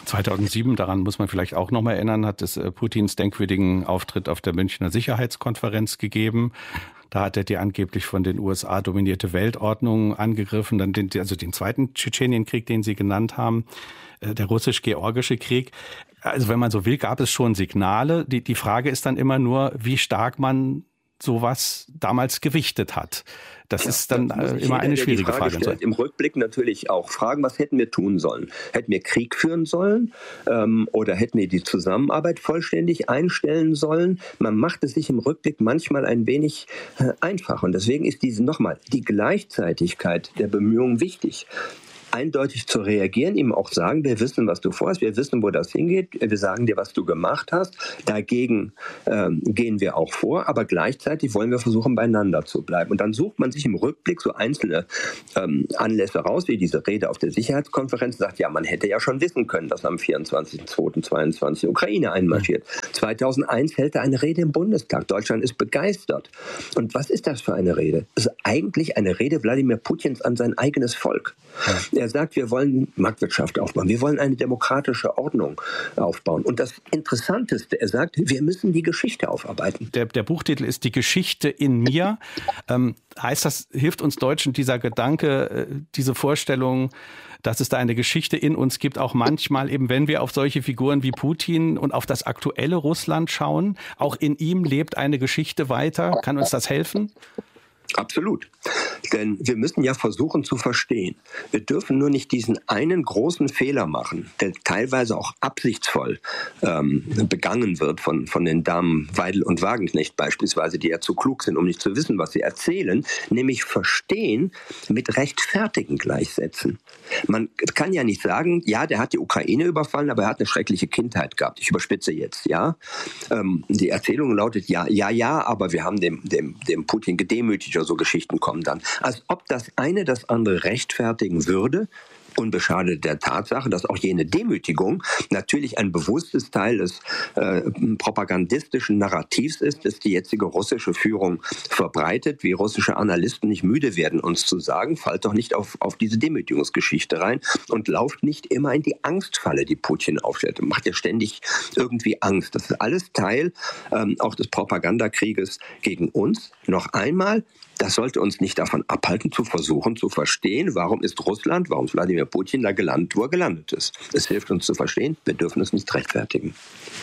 Speaker 7: zweitausendsieben, daran muss man vielleicht auch noch mal erinnern, hat es Putins denkwürdigen Auftritt auf der Münchner Sicherheitskonferenz gegeben. Da hat er die angeblich von den U S A dominierte Weltordnung angegriffen, dann den, also den zweiten Tschetschenienkrieg, den Sie genannt haben, der russisch-georgische Krieg. Also wenn man so will, gab es schon Signale. Die, die Frage ist dann immer nur, wie stark man sowas damals gewichtet hat. Das ja, ist dann das immer jeder, eine schwierige Frage. Frage
Speaker 8: stellt, Im Rückblick natürlich auch fragen, was hätten wir tun sollen? Hätten wir Krieg führen sollen ähm, oder hätten wir die Zusammenarbeit vollständig einstellen sollen? Man macht es sich im Rückblick manchmal ein wenig äh, einfach. Und deswegen ist diese nochmal die Gleichzeitigkeit der Bemühungen wichtig. Eindeutig zu reagieren, ihm auch sagen, wir wissen, was du vorhast, wir wissen, wo das hingeht, wir sagen dir, was du gemacht hast. Dagegen ähm, gehen wir auch vor, aber gleichzeitig wollen wir versuchen, beieinander zu bleiben. Und dann sucht man sich im Rückblick so einzelne ähm, Anlässe raus, wie diese Rede auf der Sicherheitskonferenz, und sagt, ja, man hätte ja schon wissen können, dass am vierundzwanzigsten zweiten zweiundzwanzig die Ukraine einmarschiert. zweitausendeins hält er eine Rede im Bundestag. Deutschland ist begeistert. Und was ist das für eine Rede? Das ist eigentlich eine Rede Wladimir Putins an sein eigenes Volk. Ja. Er sagt, wir wollen Marktwirtschaft aufbauen, wir wollen eine demokratische Ordnung aufbauen. Und das Interessanteste, er sagt, wir müssen die Geschichte aufarbeiten.
Speaker 7: Der, der Buchtitel ist Die Geschichte in mir. Ähm, heißt das, hilft uns Deutschen dieser Gedanke, diese Vorstellung, dass es da eine Geschichte in uns gibt, auch manchmal eben, wenn wir auf solche Figuren wie Putin und auf das aktuelle Russland schauen, auch in ihm lebt eine Geschichte weiter. Kann uns das helfen?
Speaker 8: Absolut. Denn wir müssen ja versuchen zu verstehen. Wir dürfen nur nicht diesen einen großen Fehler machen, der teilweise auch absichtsvoll ähm, begangen wird von, von den Damen Weidel und Wagenknecht beispielsweise, die ja zu klug sind, um nicht zu wissen, was sie erzählen, nämlich verstehen mit rechtfertigen gleichsetzen. Man kann ja nicht sagen, ja, der hat die Ukraine überfallen, aber er hat eine schreckliche Kindheit gehabt. Ich überspitze jetzt, ja. Ähm, die Erzählung lautet, ja, ja, ja, aber wir haben dem, dem, dem Putin gedemütigt. So Geschichten kommen dann. Als ob das eine das andere rechtfertigen würde, unbeschadet der Tatsache, dass auch jene Demütigung natürlich ein bewusstes Teil des äh, propagandistischen Narrativs ist, das die jetzige russische Führung verbreitet, wie russische Analysten nicht müde werden, uns zu sagen, fallt doch nicht auf, auf diese Demütigungsgeschichte rein und lauft nicht immer in die Angstfalle, die Putin aufstellt. Macht ja ständig irgendwie Angst. Das ist alles Teil ähm, auch des Propagandakrieges gegen uns. Noch einmal, das sollte uns nicht davon abhalten, zu versuchen, zu verstehen, warum ist Russland, warum ist Wladimir Putin da gelandet, wo er gelandet ist. Es hilft uns zu verstehen, wir dürfen es nicht rechtfertigen.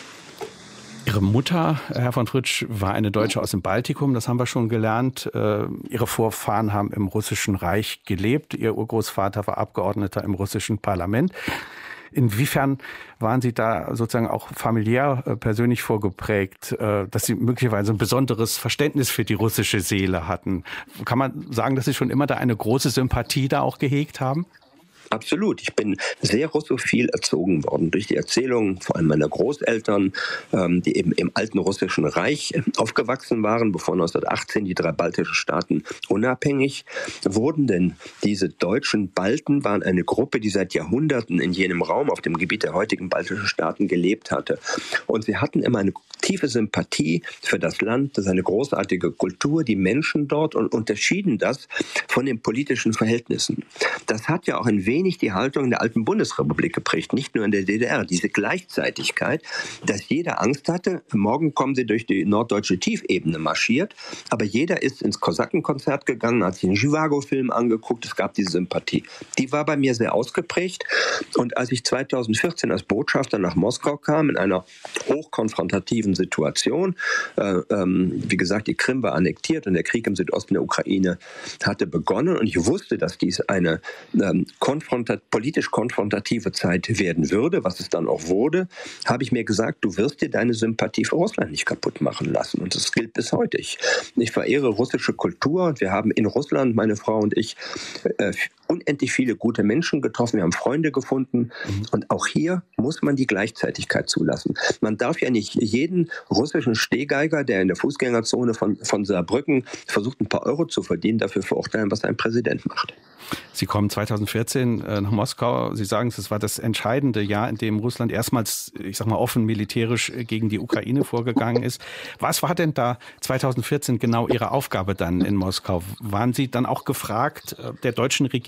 Speaker 7: Ihre Mutter, Herr von Fritsch, war eine Deutsche aus dem Baltikum, das haben wir schon gelernt. Ihre Vorfahren haben im Russischen Reich gelebt. Ihr Urgroßvater war Abgeordneter im russischen Parlament. Inwiefern waren Sie da sozusagen auch familiär äh, persönlich vorgeprägt, äh, dass Sie möglicherweise ein besonderes Verständnis für die russische Seele hatten? Kann man sagen, dass Sie schon immer da eine große Sympathie da auch gehegt haben?
Speaker 8: Absolut. Ich bin sehr russophil erzogen worden durch die Erzählungen vor allem meiner Großeltern, ähm, die eben im alten russischen Reich aufgewachsen waren, bevor neunzehnhundertachtzehn die drei baltischen Staaten unabhängig wurden. Denn diese deutschen Balten waren eine Gruppe, die seit Jahrhunderten in jenem Raum auf dem Gebiet der heutigen baltischen Staaten gelebt hatte. Und sie hatten immer eine tiefe Sympathie für das Land, das ist eine großartige Kultur, die Menschen dort, und unterschieden das von den politischen Verhältnissen. Das hat ja auch ein wenig die Haltung in der alten Bundesrepublik geprägt, nicht nur in der D D R. Diese Gleichzeitigkeit, dass jeder Angst hatte, morgen kommen sie durch die norddeutsche Tiefebene marschiert, aber jeder ist ins Kosakenkonzert gegangen, hat sich einen Zhivago-Film angeguckt, es gab diese Sympathie. Die war bei mir sehr ausgeprägt, und als ich zweitausendvierzehn als Botschafter nach Moskau kam, in einer hochkonfrontativen Situation, äh, ähm, wie gesagt, die Krim war annektiert und der Krieg im Südosten der Ukraine hatte begonnen, und ich wusste, dass dies eine ähm, konfrontative politisch konfrontative Zeit werden würde, was es dann auch wurde, habe ich mir gesagt, du wirst dir deine Sympathie für Russland nicht kaputt machen lassen. Und das gilt bis heute. Ich, ich verehre russische Kultur, und wir haben in Russland, meine Frau und ich, äh, unendlich viele gute Menschen getroffen. Wir haben Freunde gefunden. Mhm. Und auch hier muss man die Gleichzeitigkeit zulassen. Man darf ja nicht jeden russischen Stehgeiger, der in der Fußgängerzone von, von Saarbrücken versucht, ein paar Euro zu verdienen, dafür verurteilen, was ein Präsident macht.
Speaker 7: Sie kommen zweitausendvierzehn äh, nach Moskau. Sie sagen, es war das entscheidende Jahr, in dem Russland erstmals, ich sag mal, offen militärisch gegen die Ukraine vorgegangen ist. Was war denn da zweitausendvierzehn genau Ihre Aufgabe dann in Moskau? Waren Sie dann auch gefragt, der deutschen Regierung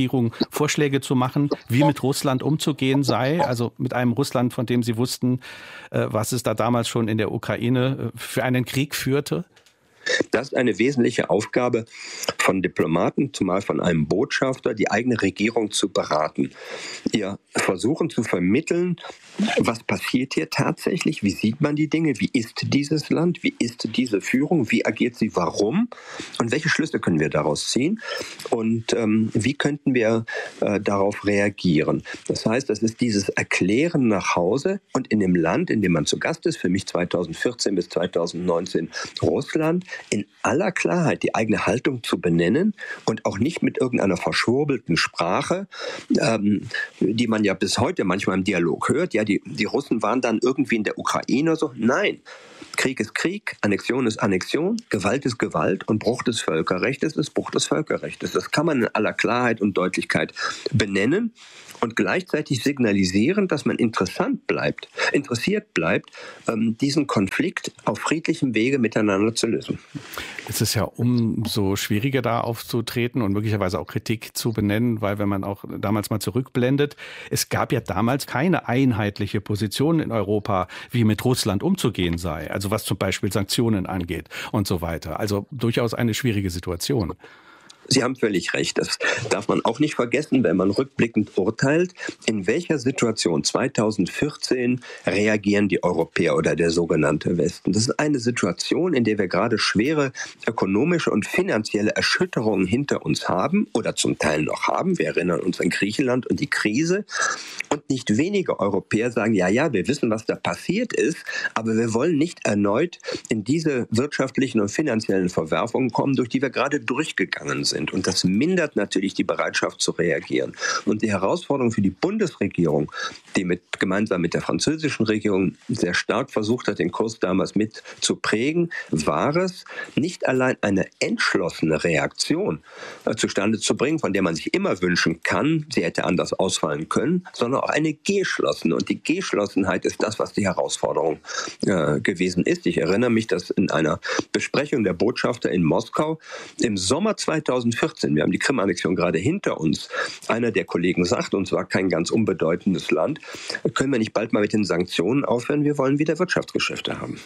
Speaker 7: Regierung Vorschläge zu machen, wie mit Russland umzugehen sei, also mit einem Russland, von dem Sie wussten, was es da damals schon in der Ukraine für einen Krieg führte?
Speaker 8: Das ist eine wesentliche Aufgabe von Diplomaten, zumal von einem Botschafter, die eigene Regierung zu beraten. Ihr versuchen zu vermitteln, was passiert hier tatsächlich, wie sieht man die Dinge, wie ist dieses Land, wie ist diese Führung, wie agiert sie, warum und welche Schlüsse können wir daraus ziehen und ähm, wie könnten wir äh, darauf reagieren. Das heißt, das ist dieses Erklären nach Hause und in dem Land, in dem man zu Gast ist, für mich zweitausendvierzehn bis zweitausendneunzehn Russland, in aller Klarheit die eigene Haltung zu benennen und auch nicht mit irgendeiner verschwurbelten Sprache, ähm, die man ja bis heute manchmal im Dialog hört. Ja, die, die Russen waren dann irgendwie in der Ukraine oder so. Nein, Krieg ist Krieg, Annexion ist Annexion, Gewalt ist Gewalt und Bruch des Völkerrechts ist Bruch des Völkerrechts. Das kann man in aller Klarheit und Deutlichkeit benennen und gleichzeitig signalisieren, dass man interessant bleibt, interessiert bleibt, ähm, diesen Konflikt auf friedlichem Wege miteinander zu lösen.
Speaker 7: Es ist ja umso schwieriger, da aufzutreten und möglicherweise auch Kritik zu benennen, weil wenn man auch damals mal zurückblendet, es gab ja damals keine einheitliche Position in Europa, wie mit Russland umzugehen sei, also was zum Beispiel Sanktionen angeht und so weiter. Also durchaus eine schwierige Situation.
Speaker 8: Sie haben völlig recht. Das darf man auch nicht vergessen, wenn man rückblickend urteilt. In welcher Situation zweitausendvierzehn reagieren die Europäer oder der sogenannte Westen? Das ist eine Situation, in der wir gerade schwere ökonomische und finanzielle Erschütterungen hinter uns haben oder zum Teil noch haben. Wir erinnern uns an Griechenland und die Krise. Und nicht wenige Europäer sagen, ja, ja, wir wissen, was da passiert ist, aber wir wollen nicht erneut in diese wirtschaftlichen und finanziellen Verwerfungen kommen, durch die wir gerade durchgegangen sind. Und das mindert natürlich die Bereitschaft zu reagieren. Und die Herausforderung für die Bundesregierung, die mit, gemeinsam mit der französischen Regierung sehr stark versucht hat, den Kurs damals mit zu prägen, war es, nicht allein eine entschlossene Reaktion äh, zustande zu bringen, von der man sich immer wünschen kann, sie hätte anders ausfallen können, sondern auch eine geschlossene. Und die Geschlossenheit ist das, was die Herausforderung äh, gewesen ist. Ich erinnere mich, dass in einer Besprechung der Botschafter in Moskau im Sommer zweitausendvierzehn, wir haben die Krim-Annexion gerade hinter uns, einer der Kollegen sagt, und zwar kein ganz unbedeutendes Land, können wir nicht bald mal mit den Sanktionen aufhören, wir wollen wieder Wirtschaftsgeschäfte haben.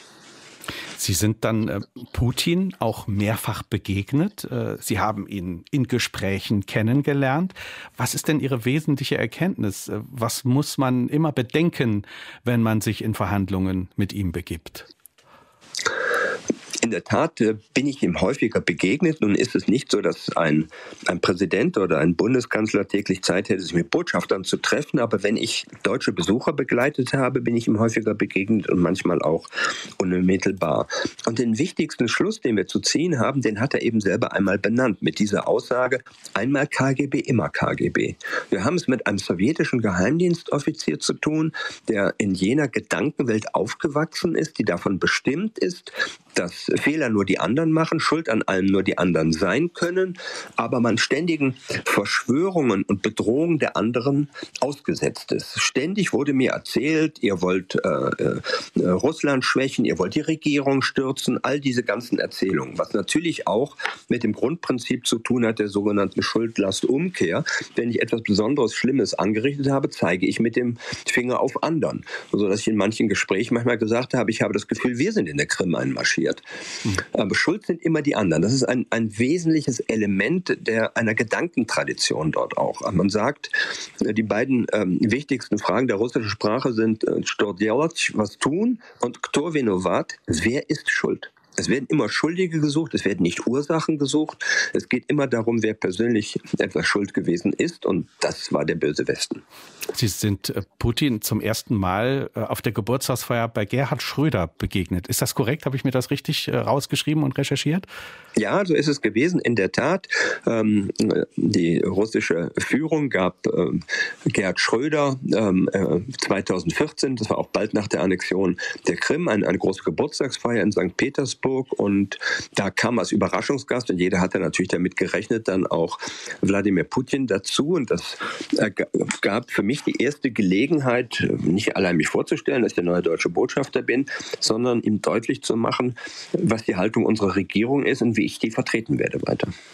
Speaker 7: Sie sind dann äh, Putin auch mehrfach begegnet. Äh, Sie haben ihn in Gesprächen kennengelernt. Was ist denn Ihre wesentliche Erkenntnis? Äh, was muss man immer bedenken, wenn man sich in Verhandlungen mit ihm begibt?
Speaker 8: In der Tat äh, bin ich ihm häufiger begegnet. Nun ist es nicht so, dass ein, ein Präsident oder ein Bundeskanzler täglich Zeit hätte, sich mit Botschaftern zu treffen. Aber wenn ich deutsche Besucher begleitet habe, bin ich ihm häufiger begegnet und manchmal auch unmittelbar. Und den wichtigsten Schluss, den wir zu ziehen haben, den hat er eben selber einmal benannt mit dieser Aussage, einmal K G B, immer K G B. Wir haben es mit einem sowjetischen Geheimdienstoffizier zu tun, der in jener Gedankenwelt aufgewachsen ist, die davon bestimmt ist, dass Fehler nur die anderen machen, Schuld an allem nur die anderen sein können, aber man ständigen Verschwörungen und Bedrohungen der anderen ausgesetzt ist. Ständig wurde mir erzählt, ihr wollt äh, äh, Russland schwächen, ihr wollt die Regierung stürzen, all diese ganzen Erzählungen, was natürlich auch mit dem Grundprinzip zu tun hat, der sogenannten Schuld-Last-Umkehr. Wenn ich etwas Besonderes, Schlimmes angerichtet habe, zeige ich mit dem Finger auf anderen. So dass ich in manchen Gesprächen manchmal gesagt habe, ich habe das Gefühl, wir sind in der Krim einmarschiert. Mhm. Aber schuld sind immer die anderen. Das ist ein, ein wesentliches Element der, einer Gedankentradition dort auch. Man sagt, die beiden ähm, wichtigsten Fragen der russischen Sprache sind äh, «Что делать?», was tun, und «Кто виноват?», wer ist schuld? Es werden immer Schuldige gesucht, es werden nicht Ursachen gesucht. Es geht immer darum, wer persönlich etwas schuld gewesen ist, und das war der böse Westen.
Speaker 7: Sie sind Putin zum ersten Mal auf der Geburtstagsfeier bei Gerhard Schröder begegnet. Ist das korrekt? Habe ich mir das richtig rausgeschrieben und recherchiert?
Speaker 8: Ja, so ist es gewesen. In der Tat, ähm, die russische Führung gab ähm, Gerhard Schröder ähm, äh, zweitausendvierzehn, das war auch bald nach der Annexion der Krim, eine, eine große Geburtstagsfeier in Sankt Petersburg, und da kam als Überraschungsgast, und jeder hatte natürlich damit gerechnet, dann auch Wladimir Putin dazu, und das äh, gab für mich die erste Gelegenheit, nicht allein mich vorzustellen, dass ich der neue deutsche Botschafter bin, sondern ihm deutlich zu machen, was die Haltung unserer Regierung ist und wie ich die vertreten werde weiter.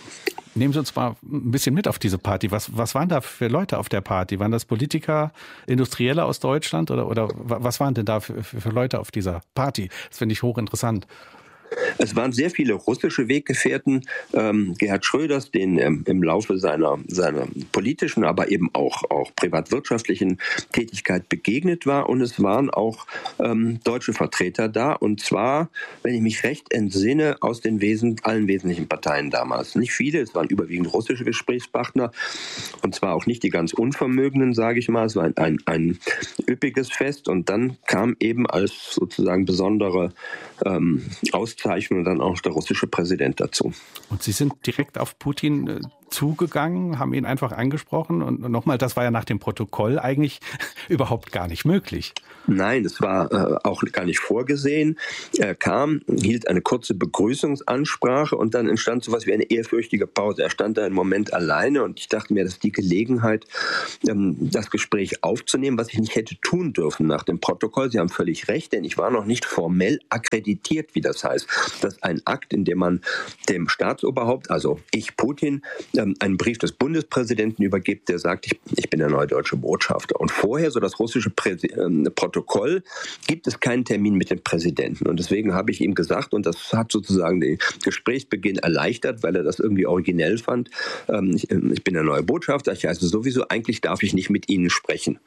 Speaker 7: Nehmen Sie uns mal ein bisschen mit auf diese Party. Was, was waren da für Leute auf der Party? Waren das Politiker, Industrielle aus Deutschland oder, oder was waren denn da für, für Leute auf dieser Party? Das finde ich hochinteressant.
Speaker 8: Es waren sehr viele russische Weggefährten ähm, Gerhard Schröders, den ähm, im Laufe seiner, seiner politischen, aber eben auch, auch privatwirtschaftlichen Tätigkeit begegnet war. Und es waren auch ähm, deutsche Vertreter da. Und zwar, wenn ich mich recht entsinne, aus den Wesen, allen wesentlichen Parteien damals. Nicht viele, es waren überwiegend russische Gesprächspartner. Und zwar auch nicht die ganz Unvermögenden, sage ich mal. Es war ein, ein, ein üppiges Fest. Und dann kam eben als sozusagen besondere ähm, Auszeichnung und dann auch der russische Präsident dazu.
Speaker 7: Und Sie sind direkt auf Putin äh, zugegangen, haben ihn einfach angesprochen und nochmal, das war ja nach dem Protokoll eigentlich überhaupt gar nicht möglich.
Speaker 8: Nein, das war äh, auch gar nicht vorgesehen. Er kam, hielt eine kurze Begrüßungsansprache und dann entstand sowas wie eine ehrfürchtige Pause. Er stand da einen Moment alleine und ich dachte mir, das ist die Gelegenheit, ähm, das Gespräch aufzunehmen, was ich nicht hätte tun dürfen nach dem Protokoll. Sie haben völlig recht, denn ich war noch nicht formell akkreditiert, wie das heißt. Das ist ein Akt, in dem man dem Staatsoberhaupt, also ich, Putin, einen Brief des Bundespräsidenten übergibt, der sagt, ich, ich bin der neue deutsche Botschafter. Und vorher, so das russische Präsi- äh, Protokoll, gibt es keinen Termin mit dem Präsidenten. Und deswegen habe ich ihm gesagt, und das hat sozusagen den Gesprächsbeginn erleichtert, weil er das irgendwie originell fand, ähm, ich, ich bin der neue Botschafter, ich heiße sowieso, eigentlich darf ich nicht mit Ihnen sprechen.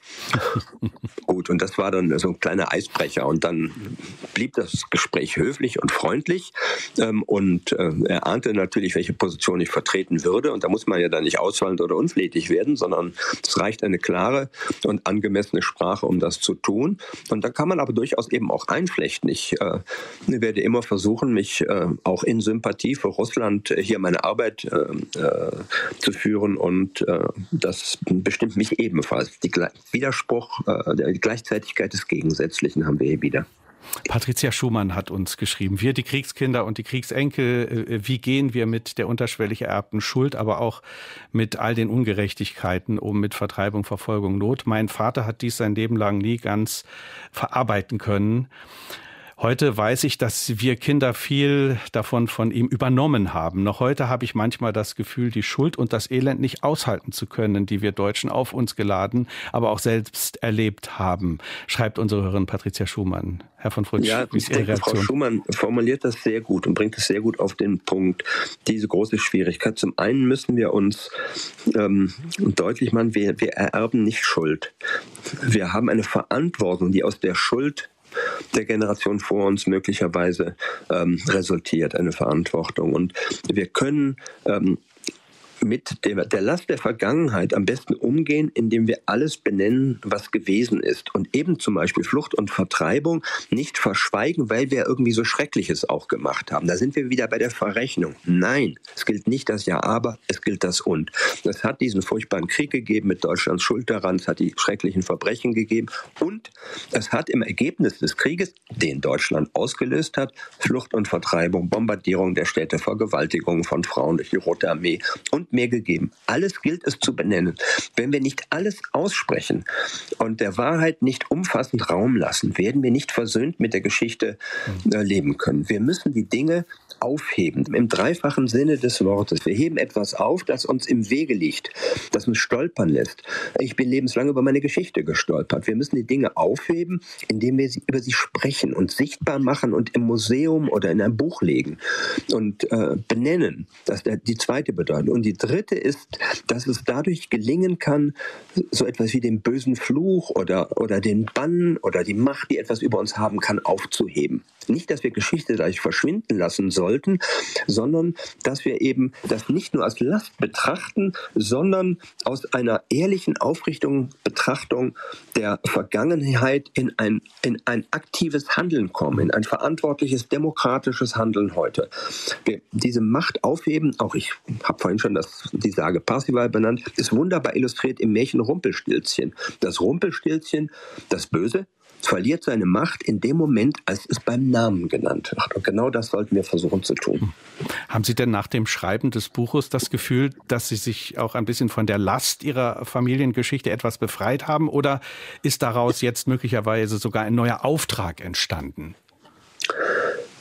Speaker 8: Gut, und das war dann so ein kleiner Eisbrecher. Und dann blieb das Gespräch höflich und freundlich. Ähm, und äh, er ahnte natürlich, welche Position ich vertreten würde. Und da muss man ja dann nicht ausfallend oder unflätig werden, sondern es reicht eine klare und angemessene Sprache, um das zu tun. Und da kann man aber durchaus eben auch einflechten. Ich äh, werde immer versuchen, mich äh, auch in Sympathie für Russland hier meine Arbeit äh, äh, zu führen. Und äh, das bestimmt mich ebenfalls. Die Gle- Widerspruch, äh, die Gleichzeitigkeit des Gegensätzlichen haben wir hier wieder.
Speaker 7: Patricia Schumann hat uns geschrieben, wir die Kriegskinder und die Kriegsenkel, wie gehen wir mit der unterschwellig ererbten Schuld, aber auch mit all den Ungerechtigkeiten um, mit Vertreibung, Verfolgung, Not. Mein Vater hat dies sein Leben lang nie ganz verarbeiten können. Heute weiß ich, dass wir Kinder viel davon von ihm übernommen haben. Noch heute habe ich manchmal das Gefühl, die Schuld und das Elend nicht aushalten zu können, die wir Deutschen auf uns geladen, aber auch selbst erlebt haben, schreibt unsere Hörerin Patricia Schumann. Herr von Fritsch,
Speaker 8: ja,
Speaker 7: wie ist Ihre Reaktion?
Speaker 8: Frau Schumann formuliert das sehr gut und bringt es sehr gut auf den Punkt, diese große Schwierigkeit. Zum einen müssen wir uns ähm, deutlich machen, wir, wir ererben nicht Schuld. Wir haben eine Verantwortung, die aus der Schuld der Generation vor uns möglicherweise ähm, resultiert, eine Verantwortung. Und wir können ähm, mit der, der Last der Vergangenheit am besten umgehen, indem wir alles benennen, was gewesen ist. Und eben zum Beispiel Flucht und Vertreibung nicht verschweigen, weil wir irgendwie so Schreckliches auch gemacht haben. Da sind wir wieder bei der Verrechnung. Nein, es gilt nicht das Ja, aber, es gilt das Und. Es hat diesen furchtbaren Krieg gegeben mit Deutschlands Schuld daran, es hat die schrecklichen Verbrechen gegeben und es hat im Ergebnis des Krieges, den Deutschland ausgelöst hat, Flucht und Vertreibung, Bombardierung der Städte, Vergewaltigung von Frauen durch die Rote Armee und mehr gegeben. Alles gilt es zu benennen. Wenn wir nicht alles aussprechen und der Wahrheit nicht umfassend Raum lassen, werden wir nicht versöhnt mit der Geschichte äh, leben können. Wir müssen die Dinge aufheben, im dreifachen Sinne des Wortes. Wir heben etwas auf, das uns im Wege liegt, das uns stolpern lässt. Ich bin lebenslang über meine Geschichte gestolpert. Wir müssen die Dinge aufheben, indem wir sie, über sie sprechen und sichtbar machen und im Museum oder in ein Buch legen und äh, benennen. Das ist die zweite Bedeutung. Und die dritte ist, dass es dadurch gelingen kann, so etwas wie den bösen Fluch oder, oder den Bann oder die Macht, die etwas über uns haben kann, aufzuheben. Nicht, dass wir Geschichte gleich verschwinden lassen sollten, sondern dass wir eben das nicht nur als Last betrachten, sondern aus einer ehrlichen, aufrichtigen Betrachtung der Vergangenheit in ein, in ein aktives Handeln kommen, in ein verantwortliches, demokratisches Handeln heute. Wir diese Macht aufheben, auch ich habe vorhin schon das, die Sage Parsival benannt, ist wunderbar illustriert im Märchen Rumpelstilzchen. Das Rumpelstilzchen, das Böse, verliert seine Macht in dem Moment, als es beim Namen genannt wird. Und genau das sollten wir versuchen zu tun.
Speaker 7: Haben Sie denn nach dem Schreiben des Buches das Gefühl, dass Sie sich auch ein bisschen von der Last Ihrer Familiengeschichte etwas befreit haben? Oder ist daraus jetzt möglicherweise sogar ein neuer Auftrag entstanden?
Speaker 8: Tja,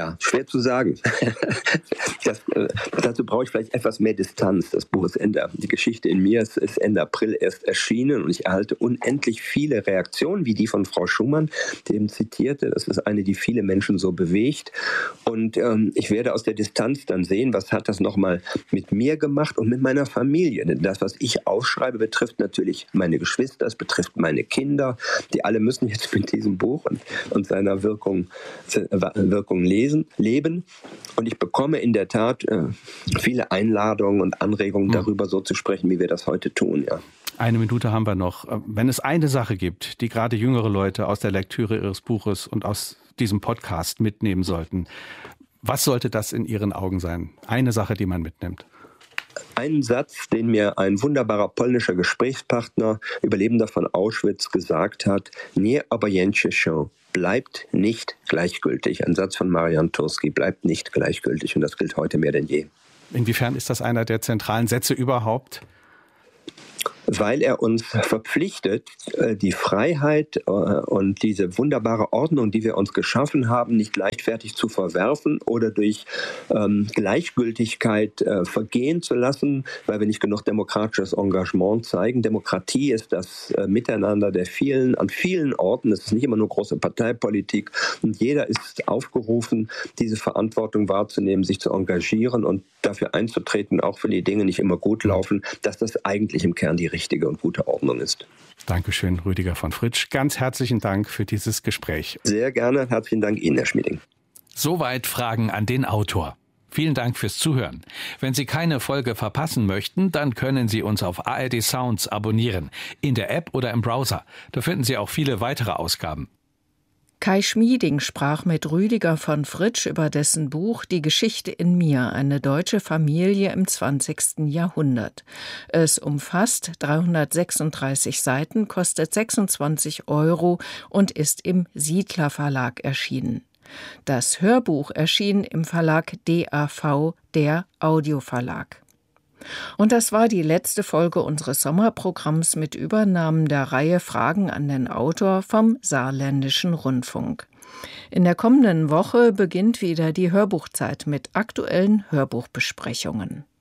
Speaker 8: Ja, schwer zu sagen. das, äh, dazu brauche ich vielleicht etwas mehr Distanz. Das Buch ist Ende, die Geschichte in mir ist, ist Ende April erst erschienen und ich erhalte unendlich viele Reaktionen, wie die von Frau Schumann, die eben zitierte. Das ist eine, die viele Menschen so bewegt. Und ähm, ich werde aus der Distanz dann sehen, was hat das nochmal mit mir gemacht und mit meiner Familie. Denn das, was ich aufschreibe, betrifft natürlich meine Geschwister, es betrifft meine Kinder. Die alle müssen jetzt mit diesem Buch und, und seiner Wirkung, Wirkung lesen. leben und ich bekomme in der Tat äh, viele Einladungen und Anregungen mhm. darüber, so zu sprechen, wie wir das heute tun. Ja.
Speaker 7: Eine Minute haben wir noch. Wenn es eine Sache gibt, die gerade jüngere Leute aus der Lektüre Ihres Buches und aus diesem Podcast mitnehmen sollten, was sollte das in Ihren Augen sein? Eine Sache, die man mitnimmt.
Speaker 8: Einen Satz, den mir ein wunderbarer polnischer Gesprächspartner, Überlebender von Auschwitz, gesagt hat: Nie obojętnie się, bleibt nicht gleichgültig. Ein Satz von Marian Turski, bleibt nicht gleichgültig. Und das gilt heute mehr denn je.
Speaker 7: Inwiefern ist das einer der zentralen Sätze überhaupt?
Speaker 8: Weil er uns verpflichtet, die Freiheit und diese wunderbare Ordnung, die wir uns geschaffen haben, nicht leichtfertig zu verwerfen oder durch ähm, Gleichgültigkeit äh, vergehen zu lassen, weil wir nicht genug demokratisches Engagement zeigen. Demokratie ist das äh, Miteinander der vielen, an vielen Orten. Es ist nicht immer nur große Parteipolitik. Und jeder ist aufgerufen, diese Verantwortung wahrzunehmen, sich zu engagieren und dafür einzutreten, auch wenn die Dinge nicht immer gut laufen, dass das eigentlich im Kern die richtige und gute Ordnung ist.
Speaker 7: Dankeschön, Rüdiger von Fritsch. Ganz herzlichen Dank für dieses Gespräch.
Speaker 8: Sehr gerne. Herzlichen Dank Ihnen, Herr Schmieding.
Speaker 9: Soweit Fragen an den Autor. Vielen Dank fürs Zuhören. Wenn Sie keine Folge verpassen möchten, dann können Sie uns auf A R D Sounds abonnieren. In der App oder im Browser. Da finden Sie auch viele weitere Ausgaben.
Speaker 6: Kai Schmieding sprach mit Rüdiger von Fritsch über dessen Buch Die Geschichte in mir, eine deutsche Familie im zwanzigsten Jahrhundert. Es umfasst dreihundertsechsunddreißig Seiten, kostet sechsundzwanzig Euro und ist im Siedler Verlag erschienen. Das Hörbuch erschien im Verlag D A V, der Audioverlag. Und das war die letzte Folge unseres Sommerprogramms mit Übernahmen der Reihe Fragen an den Autor vom Saarländischen Rundfunk. In der kommenden Woche beginnt wieder die Hörbuchzeit mit aktuellen Hörbuchbesprechungen.